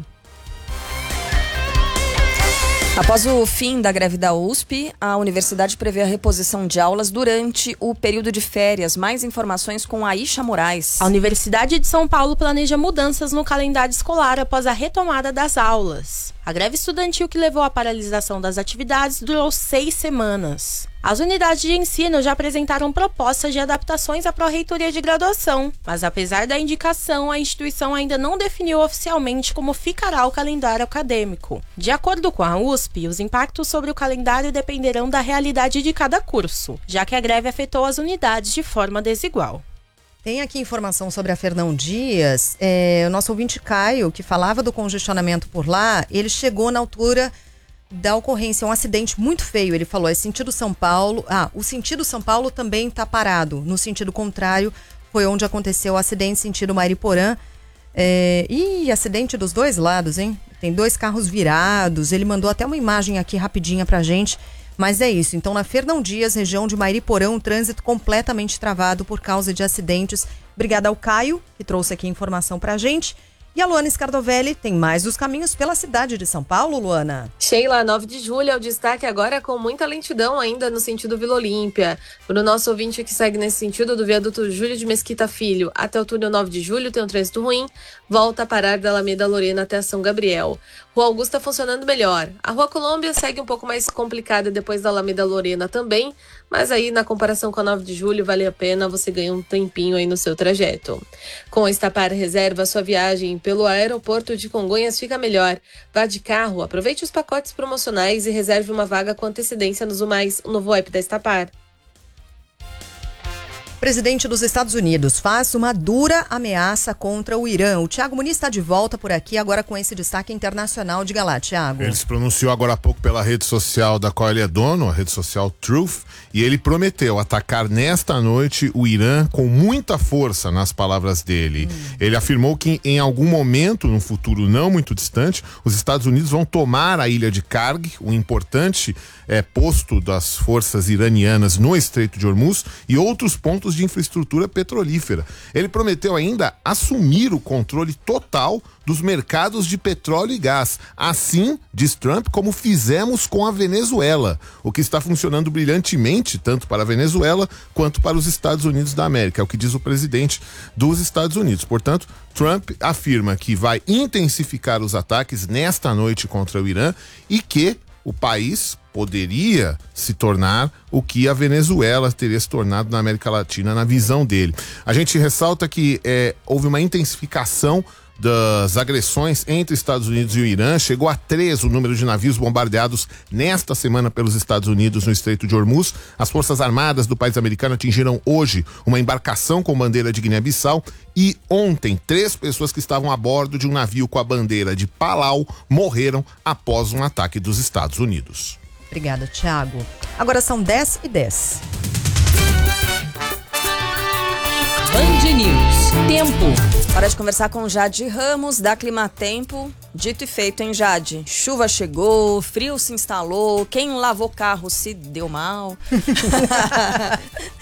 Após o fim da greve da U S P, a universidade prevê a reposição de aulas durante o período de férias. Mais informações com Aisha Moraes. A Universidade de São Paulo planeja mudanças no calendário escolar após a retomada das aulas. A greve estudantil que levou à paralisação das atividades durou seis semanas. As unidades de ensino já apresentaram propostas de adaptações à pró-reitoria de graduação, mas apesar da indicação, a instituição ainda não definiu oficialmente como ficará o calendário acadêmico. De acordo com a U S P, os impactos sobre o calendário dependerão da realidade de cada curso, já que a greve afetou as unidades de forma desigual. Tem aqui informação sobre a Fernão Dias. É, o nosso ouvinte Caio, que falava do congestionamento por lá, ele chegou na altura da ocorrência, um acidente muito feio. Ele falou, é sentido São Paulo. Ah, o sentido São Paulo também está parado. No sentido contrário, foi onde aconteceu o acidente, sentido Mariporã. É, e acidente dos dois lados, hein? Tem dois carros virados. Ele mandou até uma imagem aqui rapidinha pra gente. Mas é isso. Então, na Fernão Dias, região de Mariporã, um trânsito completamente travado por causa de acidentes. Obrigada ao Caio, que trouxe aqui informação pra gente. E a Luana Scardovelli tem mais dos caminhos pela cidade de São Paulo, Luana. Sheila, nove de julho é o destaque agora com muita lentidão ainda no sentido Vila Olímpia. Para o nosso ouvinte que segue nesse sentido do viaduto Júlio de Mesquita Filho até o túnel nove de julho tem um trânsito ruim, volta a parar da Alameda Lorena até São Gabriel. Rua Augusta funcionando melhor. A Rua Colômbia segue um pouco mais complicada depois da Alameda Lorena também, mas aí na comparação com a nove de julho vale a pena, você ganha um tempinho aí no seu trajeto. Com a Estapar Reserva, sua viagem pelo aeroporto de Congonhas fica melhor. Vá de carro, aproveite os pacotes promocionais e reserve uma vaga com antecedência no Zumais, o novo app da Estapar. Presidente dos Estados Unidos faz uma dura ameaça contra o Irã. O Thiago Muniz está de volta por aqui agora com esse destaque internacional. Diga lá, Thiago. Ele se pronunciou agora há pouco pela rede social da qual ele é dono, a rede social Truth, e ele prometeu atacar nesta noite o Irã com muita força, nas palavras dele. Hum. Ele afirmou que em algum momento, num futuro não muito distante, os Estados Unidos vão tomar a ilha de Karg, um importante é, posto das forças iranianas no Estreito de Hormuz e outros pontos de infraestrutura petrolífera. Ele prometeu ainda assumir o controle total dos mercados de petróleo e gás. Assim, diz Trump, como fizemos com a Venezuela, o que está funcionando brilhantemente tanto para a Venezuela quanto para os Estados Unidos da América, é o que diz o presidente dos Estados Unidos. Portanto, Trump afirma que vai intensificar os ataques nesta noite contra o Irã e que o país poderia se tornar o que a Venezuela teria se tornado na América Latina, na visão dele. A gente ressalta que é, houve uma intensificação das agressões entre Estados Unidos e o Irã. Chegou a três o número de navios bombardeados nesta semana pelos Estados Unidos no Estreito de Hormuz. As Forças Armadas do país americano atingiram hoje uma embarcação com bandeira de Guiné-Bissau e ontem três pessoas que estavam a bordo de um navio com a bandeira de Palau morreram após um ataque dos Estados Unidos. Obrigada, Thiago. Agora são dez e dez. Band News. Tempo. Hora de conversar com Jade Ramos, da Climatempo. Dito e feito, hein, Jade? Chuva chegou, frio se instalou, quem lavou carro se deu mal.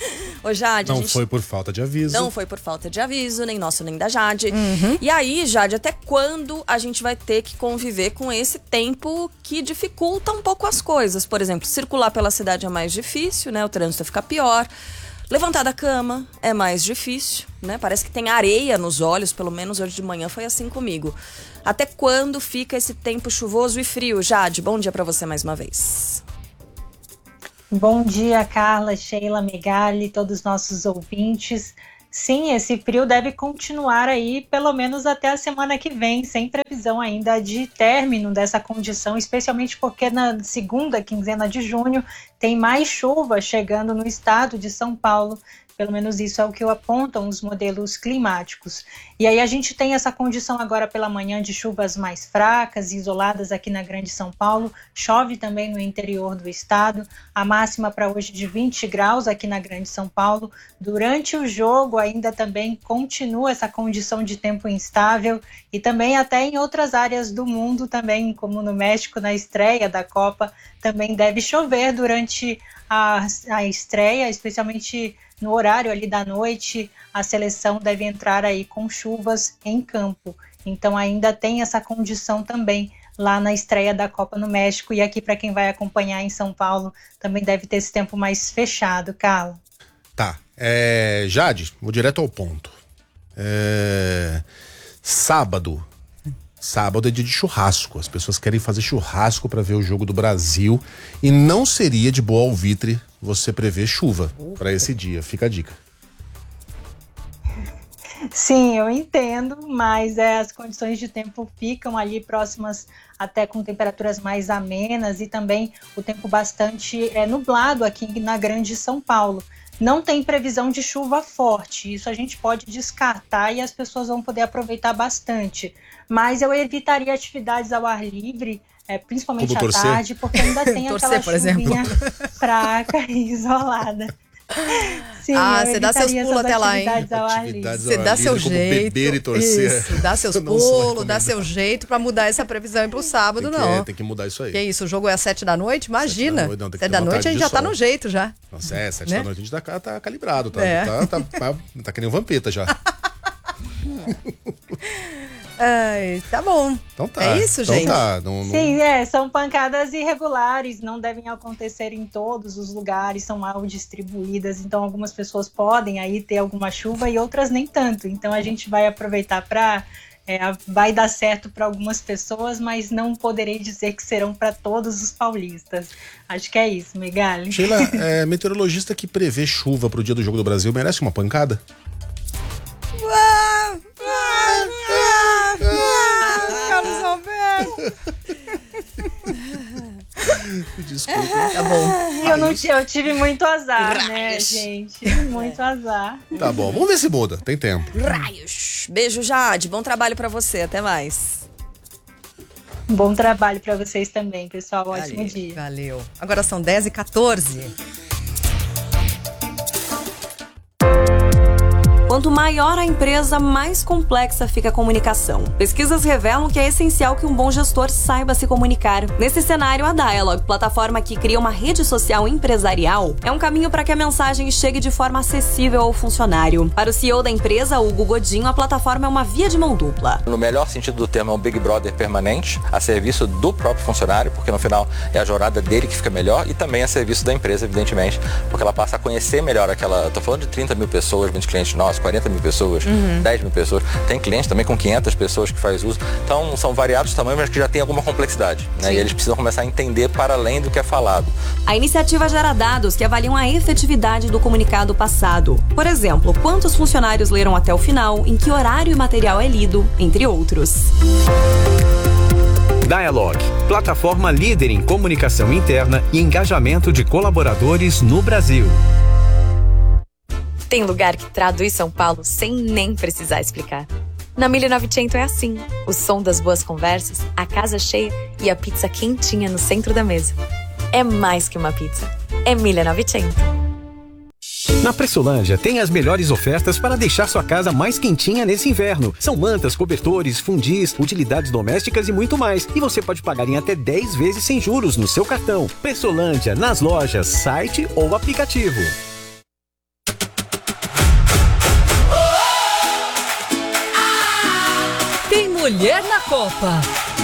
Ô, Jade, Não a gente... foi por falta de aviso. Não foi por falta de aviso, nem nosso, nem da Jade. Uhum. E aí, Jade, até quando a gente vai ter que conviver com esse tempo que dificulta um pouco as coisas? Por exemplo, circular pela cidade é mais difícil, né? O trânsito fica pior. Levantar da cama é mais difícil, né? Parece que tem areia nos olhos, pelo menos hoje de manhã foi assim comigo. Até quando fica esse tempo chuvoso e frio? Jade, bom dia pra você mais uma vez. Bom dia, Carla, Sheila, Megali, todos os nossos ouvintes. Sim, esse frio deve continuar aí pelo menos até a semana que vem, sem previsão ainda de término dessa condição, especialmente porque na segunda quinzena de junho tem mais chuva chegando no estado de São Paulo. Pelo menos isso é o que apontam os modelos climáticos. E aí a gente tem essa condição agora pela manhã de chuvas mais fracas e isoladas aqui na Grande São Paulo. Chove também no interior do estado. A máxima para hoje de vinte graus aqui na Grande São Paulo. Durante o jogo ainda também continua essa condição de tempo instável e também até em outras áreas do mundo também, como no México, na estreia da Copa, também deve chover durante a, a estreia, especialmente no horário ali da noite. A seleção deve entrar aí com chuvas em campo. Então ainda tem essa condição também lá na estreia da Copa no México. E aqui para quem vai acompanhar em São Paulo também deve ter esse tempo mais fechado, Carla. Tá. É, Jade, vou direto ao ponto. É, sábado. Sábado é dia de churrasco. As pessoas querem fazer churrasco para ver o jogo do Brasil. E não seria de boa alvitre você prever chuva para esse dia. Fica a dica. Sim, eu entendo, mas é, as condições de tempo ficam ali próximas, até com temperaturas mais amenas e também o tempo bastante é, nublado aqui na Grande São Paulo. Não tem previsão de chuva forte, isso a gente pode descartar e as pessoas vão poder aproveitar bastante. Mas eu evitaria atividades ao ar livre, é, principalmente Como à torcer? tarde, porque ainda tem Torcer, aquela por exemplo. chuvinha fraca e isolada. Sim, Ah, eu você dá seus evitaria pulos essas até lá, hein? atividades ao ar livre. Atividades Você ao ar dá seu livre, como jeito. beber e torcer. Isso, dá seus Não são pulos, dá recomendados. seu jeito pra mudar essa previsão pro sábado, Tem que, não. é, tem que mudar isso aí. Que isso, o jogo é às sete da noite? Imagina. Sete da noite, não, tem que sete ter da uma noite tarde a gente de já tá sol. no jeito já. Nossa, é, sete Né? da noite a gente tá, tá calibrado, tá, É. tá, tá, tá, tá que nem o Vampeta já. Ai, tá bom. Então tá. É isso, então gente? Tá, não, não... Sim, é, são pancadas irregulares, não devem acontecer em todos os lugares, são mal distribuídas, então algumas pessoas podem aí ter alguma chuva e outras nem tanto. Então a gente vai aproveitar para é, vai dar certo para algumas pessoas, mas não poderei dizer que serão para todos os paulistas. Acho que é isso, Megali. Sheila, é, meteorologista que prevê chuva pro dia do Jogo do Brasil merece uma pancada? Carlos Alberto. Desculpa. Tá bom. Eu, não, eu tive muito azar, né, gente? Muito azar. Tá bom, vamos ver se muda, tem tempo. Raios. Beijo, Jade. Bom trabalho pra você. Até mais. Bom trabalho para vocês também, pessoal. Ótimo Valeu, dia. Valeu. Agora são dez e quatorze. Quanto maior a empresa, mais complexa fica a comunicação. Pesquisas revelam que é essencial que um bom gestor saiba se comunicar. Nesse cenário, a Dialog, plataforma que cria uma rede social empresarial, é um caminho para que a mensagem chegue de forma acessível ao funcionário. Para o C E O da empresa, Hugo Godinho, a plataforma é uma via de mão dupla. No melhor sentido do termo, é um Big Brother permanente, a serviço do próprio funcionário, porque no final é a jornada dele que fica melhor, e também a serviço da empresa, evidentemente, porque ela passa a conhecer melhor aquela... Tô falando de trinta mil pessoas, vinte clientes nossos, quarenta mil pessoas, uhum. dez mil pessoas. Tem clientes também com quinhentas pessoas que faz uso. Então, são variados tamanhos, mas que já tem alguma complexidade. Né? E eles precisam começar a entender para além do que é falado. A iniciativa gera dados que avaliam a efetividade do comunicado passado. Por exemplo, quantos funcionários leram até o final, em que horário e material é lido, entre outros. Dialog, plataforma líder em comunicação interna e engajamento de colaboradores no Brasil. Tem lugar que traduz São Paulo sem nem precisar explicar. Na mil novecentos é assim. O som das boas conversas, a casa cheia e a pizza quentinha no centro da mesa. É mais que uma pizza. É mil novecentos. Na Pressolândia tem as melhores ofertas para deixar sua casa mais quentinha nesse inverno. São mantas, cobertores, fundis, utilidades domésticas e muito mais. E você pode pagar em até dez vezes sem juros no seu cartão. Pressolândia, nas lojas, site ou aplicativo. Mulher na Copa.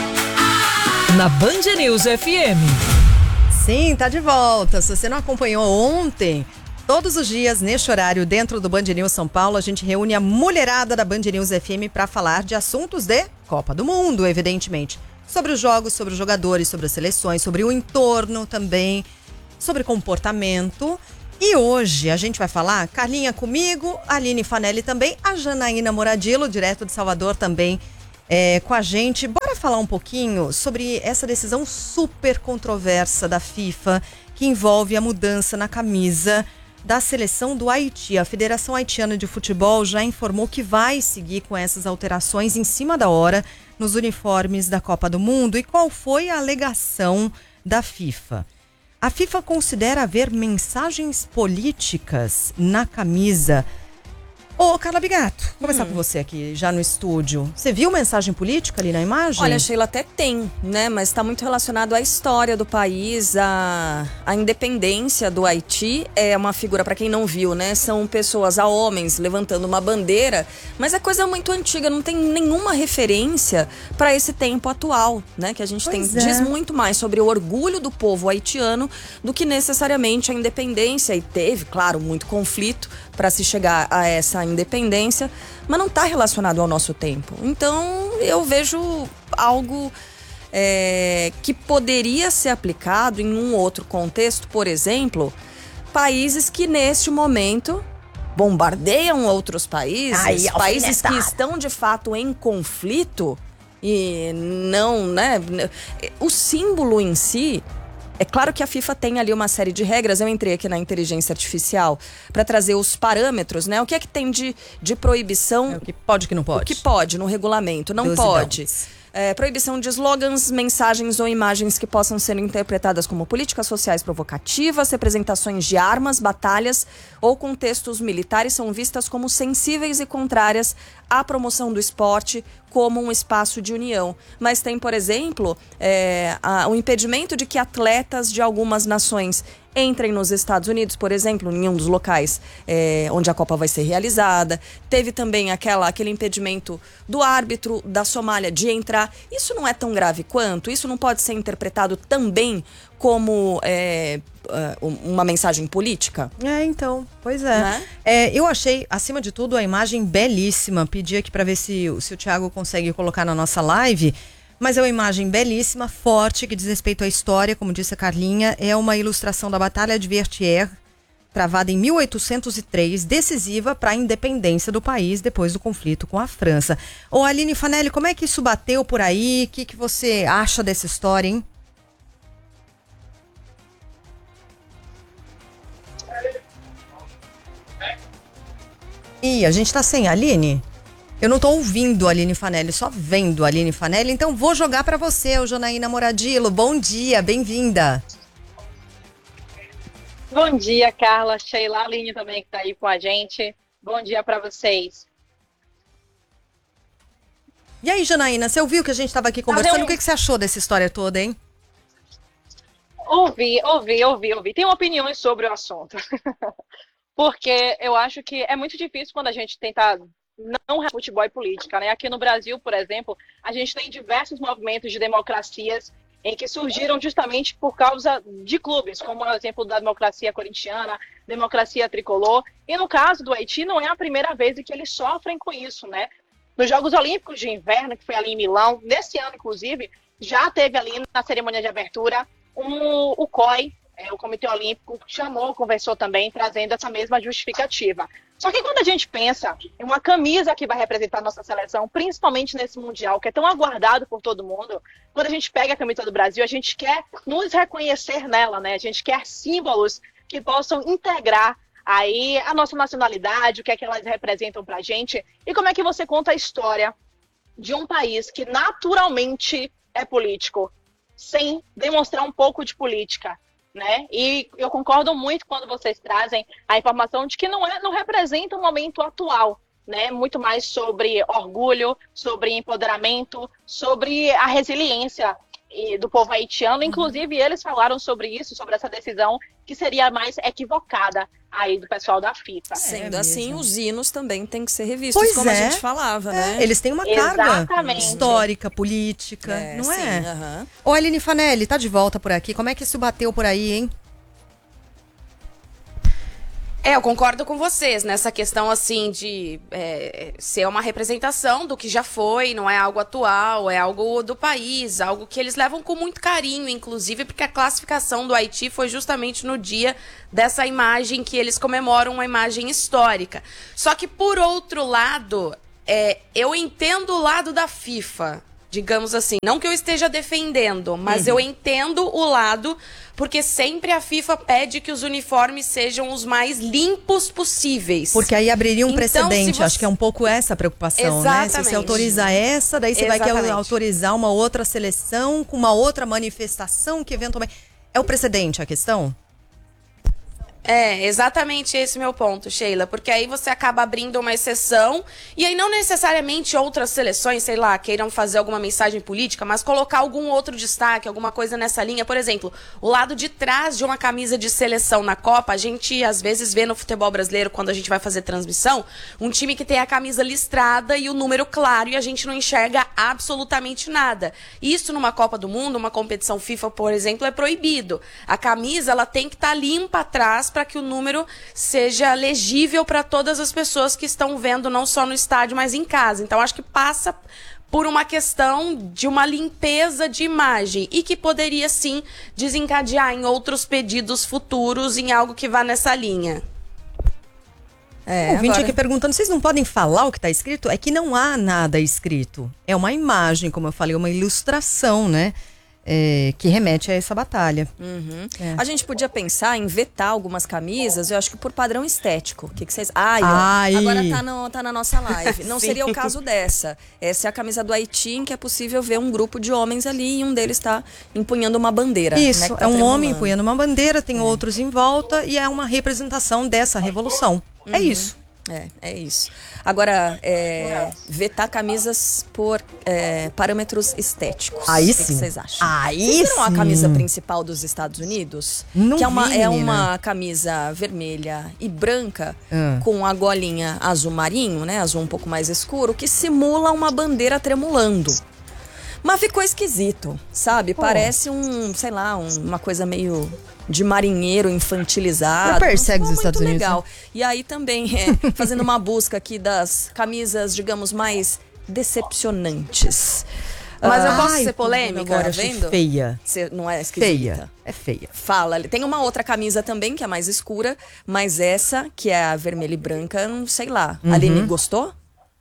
Na Band News F M. Sim, tá de volta. Se você não acompanhou ontem, todos os dias, neste horário, dentro do Band News São Paulo, a gente reúne a mulherada da Band News F M para falar de assuntos de Copa do Mundo, evidentemente. Sobre os jogos, sobre os jogadores, sobre as seleções, sobre o entorno também, sobre comportamento. E hoje a gente vai falar, Carlinha comigo, a Aline Fanelli também, a Janaína Moradillo, direto de Salvador também é, com a gente. Bora falar um pouquinho sobre essa decisão super controversa da FIFA, que envolve a mudança na camisa da seleção do Haiti. A Federação Haitiana de Futebol já informou que vai seguir com essas alterações em cima da hora nos uniformes da Copa do Mundo. E qual foi a alegação da FIFA? A FIFA considera haver mensagens políticas na camisa. Ô, Carla Bigato, vou começar hum. com você aqui, já no estúdio. Você viu mensagem política ali na imagem? Olha, Sheila, até tem, né? Mas está muito relacionado à história do país, à, à independência do Haiti. É uma figura, para quem não viu, né? São pessoas, há homens levantando uma bandeira, mas é coisa muito antiga, não tem nenhuma referência para esse tempo atual, né? Que a gente pois tem, é. diz muito mais sobre o orgulho do povo haitiano do que necessariamente a independência. E teve, claro, muito conflito para se chegar a essa independência, mas não está relacionado ao nosso tempo. Então, eu vejo algo é, que poderia ser aplicado em um outro contexto, por exemplo, países que neste momento bombardeiam outros países, Ai, países que estão de fato em conflito e não, né? O símbolo em si. É claro que a FIFA tem ali uma série de regras. Eu entrei aqui na inteligência artificial para trazer os parâmetros, né? O que é que tem de, de proibição? É, o que pode e o que não pode? O que pode no regulamento, não pode. É, proibição de slogans, mensagens ou imagens que possam ser interpretadas como políticas sociais provocativas, representações de armas, batalhas ou contextos militares são vistas como sensíveis e contrárias à promoção do esporte como um espaço de união. Mas tem, por exemplo, é, a, o impedimento de que atletas de algumas nações entrem nos Estados Unidos, por exemplo, em um dos locais é, onde a Copa vai ser realizada. Teve também aquela, aquele impedimento do árbitro da Somália de entrar. Isso não é tão grave quanto? Isso não pode ser interpretado também como é, uma mensagem política? É, então, pois é. Né? é. Eu achei, acima de tudo, a imagem belíssima. Pedi aqui para ver se, se o Thiago consegue colocar na nossa live. Mas é uma imagem belíssima, forte, que diz respeito à história, como disse a Carlinha. É uma ilustração da Batalha de Vertières, travada em mil oitocentos e três, decisiva para a independência do país depois do conflito com a França. Ô Aline Fanelli, como é que isso bateu por aí? O que, que você acha dessa história, hein? Ih, a gente tá sem a Aline? Eu não tô ouvindo a Aline Fanelli, só vendo a Aline Fanelli, então vou jogar para você, o Janaína Moradillo. Bom dia, bem-vinda. Bom dia, Carla, Sheila, Aline também que tá aí com a gente. Bom dia para vocês. E aí, Janaína, você ouviu que a gente tava aqui conversando? Ah, eu... O que, que você achou dessa história toda, hein? Ouvi, ouvi, ouvi, ouvi. Tenho opiniões sobre o assunto. Porque eu acho que é muito difícil quando a gente tenta não futebol e política, né? Aqui no Brasil, por exemplo, a gente tem diversos movimentos de democracias em que surgiram justamente por causa de clubes, como o exemplo da democracia corintiana, democracia tricolor. E no caso do Haiti, não é a primeira vez que eles sofrem com isso, né? Nos Jogos Olímpicos de Inverno, que foi ali em Milão, nesse ano, inclusive, já teve ali na cerimônia de abertura um, o C O I, é, o Comitê Olímpico, chamou, conversou também, trazendo essa mesma justificativa. Só que quando a gente pensa em uma camisa que vai representar a nossa seleção, principalmente nesse Mundial, que é tão aguardado por todo mundo, quando a gente pega a camisa do Brasil, a gente quer nos reconhecer nela, né? A gente quer símbolos que possam integrar aí a nossa nacionalidade, o que é que elas representam pra gente, e como é que você conta a história de um país que naturalmente é político, sem demonstrar um pouco de política. Né? E eu concordo muito quando vocês trazem a informação de que não, é, não representa o momento atual, né? Muito mais sobre orgulho, sobre empoderamento, sobre a resiliência do povo haitiano. Inclusive, eles falaram sobre isso, sobre essa decisão que seria mais equivocada aí do pessoal da FIFA. Sendo é assim, os hinos também têm que ser revistos, pois como é. a gente falava, né? É, eles têm uma carga Exatamente. histórica, política, É, não sim, é? aham. Ô, Aline Fanelli, tá de volta por aqui. Como é que isso bateu por aí, hein? É, eu concordo com vocês nessa questão, assim, de é, ser uma representação do que já foi, não é algo atual, é algo do país, algo que eles levam com muito carinho, inclusive, porque a classificação do Haiti foi justamente no dia dessa imagem que eles comemoram, uma imagem histórica. Só que, por outro lado, é, eu entendo o lado da FIFA, digamos assim, não que eu esteja defendendo, mas Uhum. eu entendo o lado, porque sempre a FIFA pede que os uniformes sejam os mais limpos possíveis. Porque aí abriria um Então, precedente. se você- Acho que é um pouco essa a preocupação, né? Se você Exatamente. autoriza essa, daí você vai querer Exatamente. autorizar uma outra seleção com uma outra manifestação que eventualmente... É o precedente a questão? É, exatamente esse meu ponto, Sheila, porque aí você acaba abrindo uma exceção e aí não necessariamente outras seleções, sei lá, queiram fazer alguma mensagem política, mas colocar algum outro destaque, alguma coisa nessa linha. Por exemplo, o lado de trás de uma camisa de seleção na Copa, a gente às vezes vê no futebol brasileiro, quando a gente vai fazer transmissão, um time que tem a camisa listrada e o número claro e a gente não enxerga absolutamente nada. Isso numa Copa do Mundo, uma competição FIFA, por exemplo, é proibido. A camisa, ela tem que estar limpa atrás para que o número seja legível para todas as pessoas que estão vendo, não só no estádio, mas em casa. Então, acho que passa por uma questão de uma limpeza de imagem e que poderia, sim, desencadear em outros pedidos futuros em algo que vá nessa linha. É, o ouvinte agora... aqui perguntando, vocês não podem falar o que está escrito? É que não há nada escrito. É uma imagem, como eu falei, uma ilustração, né? É, que remete a essa batalha. Uhum. É. A gente podia pensar em vetar algumas camisas, eu acho que por padrão estético. O que, que vocês... Ai, Ai. Ó, agora tá, no, tá na nossa live. Não Sim. seria o caso dessa. Essa é a camisa do Haiti, em que é possível ver um grupo de homens ali e um deles está empunhando uma bandeira. Isso, né, tá é um tremulando. homem empunhando uma bandeira, tem é. outros em volta e é uma representação dessa revolução. Uhum. É isso. É, é isso. Agora, é, vetar camisas por é, parâmetros estéticos. Aí o que sim. que vocês acham? Aí vocês viram sim. a camisa principal dos Estados Unidos? Não que é uma, vi, é menina. uma camisa vermelha e branca Ah. com a golinha azul marinho, né? Azul um pouco mais escuro, que simula uma bandeira tremulando. Mas ficou esquisito, sabe? Pô. Parece um, sei lá, um- uma coisa meio de marinheiro infantilizado. Não persegue Não os ficou Estados muito Unidos, legal. E aí também, é, fazendo uma busca aqui das camisas, digamos, mais decepcionantes. Mas eu posso Ai, ser polêmica? agora Tá achei vendo? feia. Você não é esquisita? Feia. É feia. Fala, ali. Tem uma outra camisa também, que é mais escura, mas essa, que é a vermelha e branca, não sei lá. Uhum. Aline, gostou?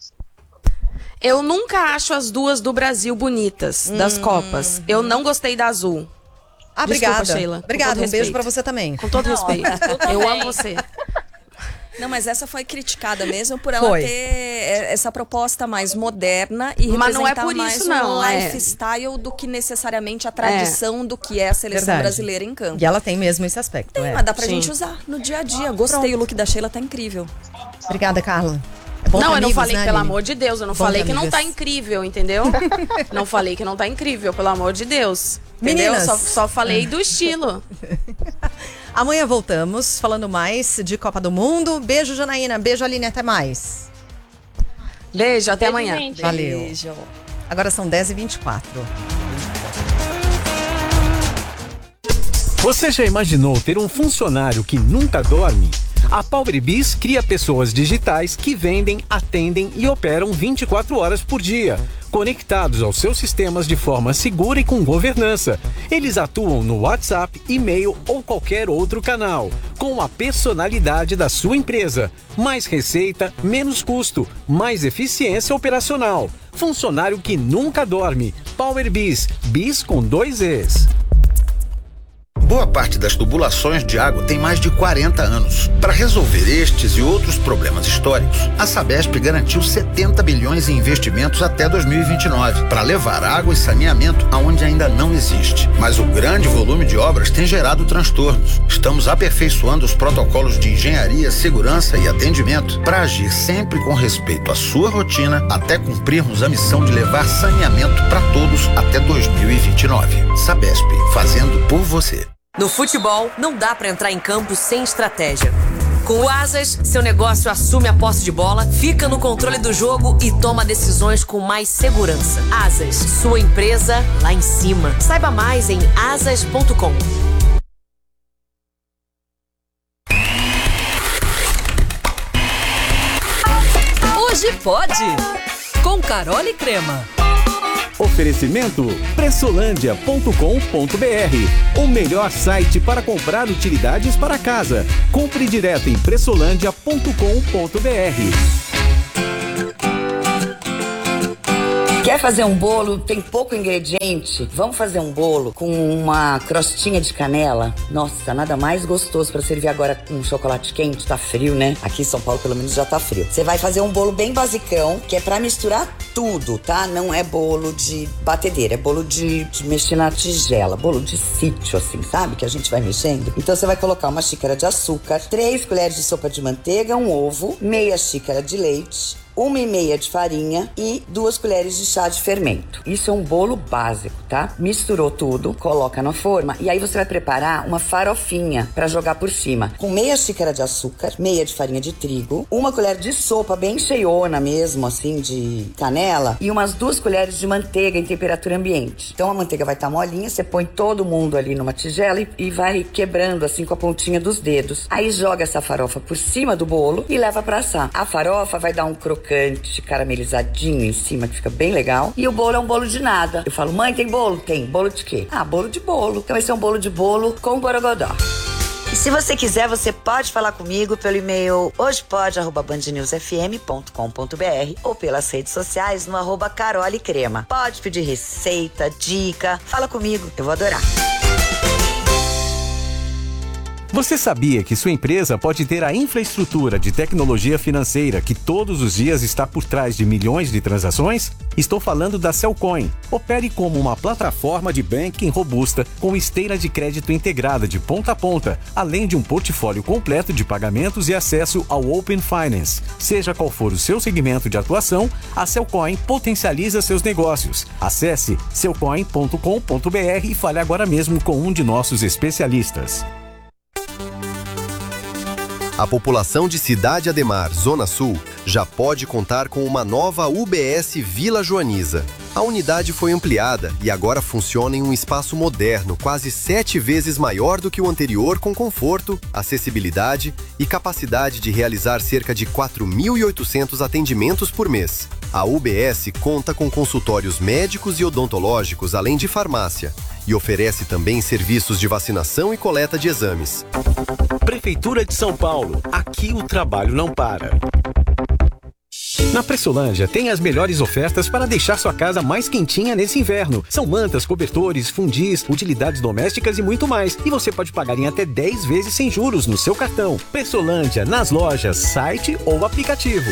Eu nunca acho as duas do Brasil bonitas, das Hum. Copas. Eu não gostei da azul. Ah, Desculpa, obrigada. Sheila. Com Obrigada, todo um beijo respeito. pra você também. Com todo respeito. Eu amo você. Não, mas essa foi criticada mesmo por ela Foi. ter é, essa proposta mais moderna e Mas não é representar por mais isso, não, um é. lifestyle do que necessariamente a tradição do que é a seleção Verdade. brasileira em campo. E ela tem mesmo esse aspecto. Tem, é. mas dá pra Sim. gente usar no dia a dia. Gostei, o look da Sheila tá incrível. Obrigada, Carla. É bom Não, pra eu não amigos, falei, né, pelo Aline? amor de Deus, eu não Bom falei pra que não amigas. tá incrível, entendeu? Não falei que não tá incrível, pelo amor de Deus. Entendeu? Meninas. Só, só falei do estilo. Amanhã voltamos falando mais de Copa do Mundo. Beijo, Janaína. Beijo, Aline. Até mais. Beijo, até Beijo, amanhã. gente. Valeu. Beijo. Agora são dez e vinte e quatro. Você já imaginou ter um funcionário que nunca dorme? A PowerBiz cria pessoas digitais que vendem, atendem e operam vinte e quatro horas por dia, conectados aos seus sistemas de forma segura e com governança. Eles atuam no WhatsApp, e-mail ou qualquer outro canal, com a personalidade da sua empresa. Mais receita, menos custo, mais eficiência operacional. Funcionário que nunca dorme. PowerBiz, Biz com dois Es. Boa parte das tubulações de água tem mais de quarenta anos. Para resolver estes e outros problemas históricos, a Sabesp garantiu setenta bilhões em investimentos até dois mil e vinte e nove, para levar água e saneamento aonde ainda não existe. Mas o grande volume de obras tem gerado transtornos. Estamos aperfeiçoando os protocolos de engenharia, segurança e atendimento para agir sempre com respeito à sua rotina, até cumprirmos a missão de levar saneamento para todos até dois mil e vinte e nove. Sabesp, fazendo por você. No futebol, não dá pra entrar em campo sem estratégia. Com o Asas, seu negócio assume a posse de bola, fica no controle do jogo e toma decisões com mais segurança. Asas, sua empresa lá em cima. Saiba mais em asas ponto com. Hoje pode, com Carol e Crema. Oferecimento pressolândia ponto com ponto br, o melhor site para comprar utilidades para casa. Compre direto em pressolândia ponto com ponto br. Quer fazer um bolo? Tem pouco ingrediente? Vamos fazer um bolo com uma crostinha de canela? Nossa, nada mais gostoso para servir agora com um chocolate quente. Tá frio, né? Aqui em São Paulo pelo menos já tá frio. Você vai fazer um bolo bem basicão, que é para misturar tudo, tá? Não é bolo de batedeira, é bolo de, de mexer na tigela, bolo de sítio, assim, sabe? Que a gente vai mexendo. Então você vai colocar uma xícara de açúcar, três colheres de sopa de manteiga, um ovo, meia xícara de leite, uma e meia de farinha e duas colheres de chá de fermento. Isso é um bolo básico, tá? Misturou tudo, coloca na forma e aí você vai preparar uma farofinha para jogar por cima. Com meia xícara de açúcar, meia de farinha de trigo, uma colher de sopa bem cheiona mesmo, assim, de canela e umas duas colheres de manteiga em temperatura ambiente. Então a manteiga vai estar molinha, você põe todo mundo ali numa tigela e, e vai quebrando assim com a pontinha dos dedos. Aí joga essa farofa por cima do bolo e leva para assar. A farofa vai dar um crocante caramelizadinho em cima, que fica bem legal. E o bolo é um bolo de nada. Eu falo, mãe, tem bolo? Tem. Bolo de quê? Ah, bolo de bolo. Então esse é um bolo de bolo com borogodó. E se você quiser, você pode falar comigo pelo e-mail hojepode arroba band news f m ponto com ponto b r ou pelas redes sociais no arroba Carol e Crema. Pode pedir receita, dica, fala comigo, eu vou adorar. Você sabia que sua empresa pode ter a infraestrutura de tecnologia financeira que todos os dias está por trás de milhões de transações? Estou falando da Cellcoin. Opere como uma plataforma de banking robusta com esteira de crédito integrada de ponta a ponta, além de um portfólio completo de pagamentos e acesso ao Open Finance. Seja qual for o seu segmento de atuação, a Cellcoin potencializa seus negócios. Acesse cellcoin ponto com ponto b r e fale agora mesmo com um de nossos especialistas. A população de Cidade Ademar, Zona Sul, já pode contar com uma nova U B S Vila Joaniza. A unidade foi ampliada e agora funciona em um espaço moderno, quase sete vezes maior do que o anterior, com conforto, acessibilidade e capacidade de realizar cerca de quatro mil e oitocentos atendimentos por mês. A U B S conta com consultórios médicos e odontológicos, além de farmácia, e oferece também serviços de vacinação e coleta de exames. Prefeitura de São Paulo, aqui o trabalho não para. Na Pressolândia tem as melhores ofertas para deixar sua casa mais quentinha nesse inverno. São mantas, cobertores, fundis, utilidades domésticas e muito mais. E você pode pagar em até dez vezes sem juros no seu cartão. Pressolândia, nas lojas, site ou aplicativo.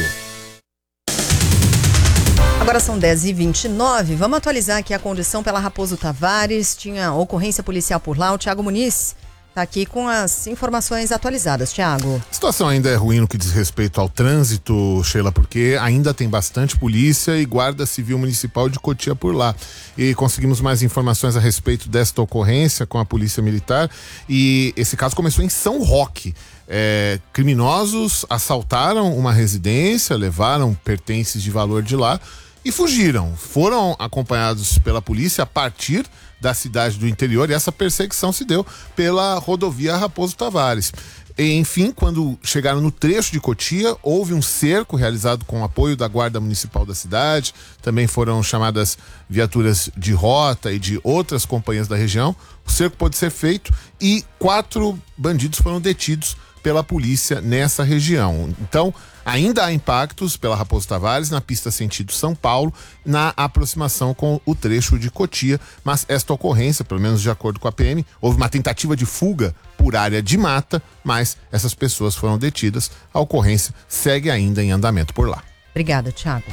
Agora são dez e vinte e nove. Vamos atualizar aqui a condição pela Raposo Tavares. Tinha ocorrência policial por lá. O Thiago Muniz está aqui com as informações atualizadas. Thiago. A situação ainda é ruim no que diz respeito ao trânsito, Sheila, porque ainda tem bastante polícia e guarda civil municipal de Cotia por lá. E conseguimos mais informações a respeito desta ocorrência com a polícia militar. E esse caso começou em São Roque. É, criminosos assaltaram uma residência, levaram pertences de valor de lá e fugiram. Foram acompanhados pela polícia a partir da cidade do interior e essa perseguição se deu pela rodovia Raposo Tavares. E, enfim, quando chegaram no trecho de Cotia, houve um cerco realizado com o apoio da Guarda Municipal da cidade. Também foram chamadas viaturas de rota e de outras companhias da região. O cerco pôde ser feito e quatro bandidos foram detidos pela polícia nessa região. Então, ainda há impactos pela Raposo Tavares na pista sentido São Paulo, na aproximação com o trecho de Cotia, mas esta ocorrência, pelo menos de acordo com a P M, houve uma tentativa de fuga por área de mata, mas essas pessoas foram detidas. A ocorrência segue ainda em andamento por lá. Obrigada, Thiago.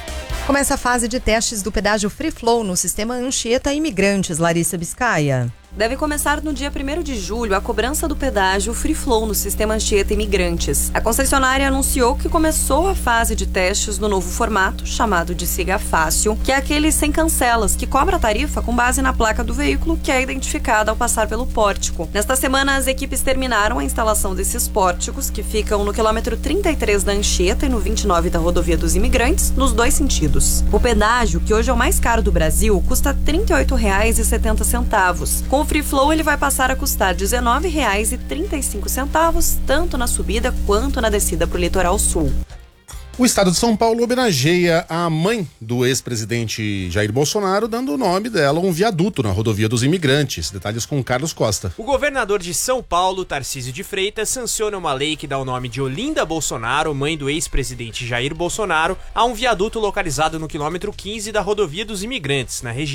Começa a fase de testes do pedágio Free Flow no sistema Anchieta Imigrantes, Larissa Biscaia. Deve começar no dia primeiro de julho a cobrança do pedágio Free Flow no sistema Anchieta Imigrantes. A concessionária anunciou que começou a fase de testes no novo formato, chamado de Siga Fácil, que é aquele sem cancelas, que cobra a tarifa com base na placa do veículo que é identificada ao passar pelo pórtico. Nesta semana, as equipes terminaram a instalação desses pórticos, que ficam no quilômetro trinta e três da Anchieta e no vinte e nove da Rodovia dos Imigrantes, nos dois sentidos. O pedágio, que hoje é o mais caro do Brasil, custa trinta e oito reais e setenta centavos. Com o Free Flow, ele vai passar a custar dezenove reais e trinta e cinco centavos, tanto na subida quanto na descida para o litoral sul. O estado de São Paulo homenageia a mãe do ex-presidente Jair Bolsonaro, dando o nome dela a um viaduto na Rodovia dos Imigrantes. Detalhes com Carlos Costa. O governador de São Paulo, Tarcísio de Freitas, sanciona uma lei que dá o nome de Olinda Bolsonaro, mãe do ex-presidente Jair Bolsonaro, a um viaduto localizado no quilômetro quinze da Rodovia dos Imigrantes, na região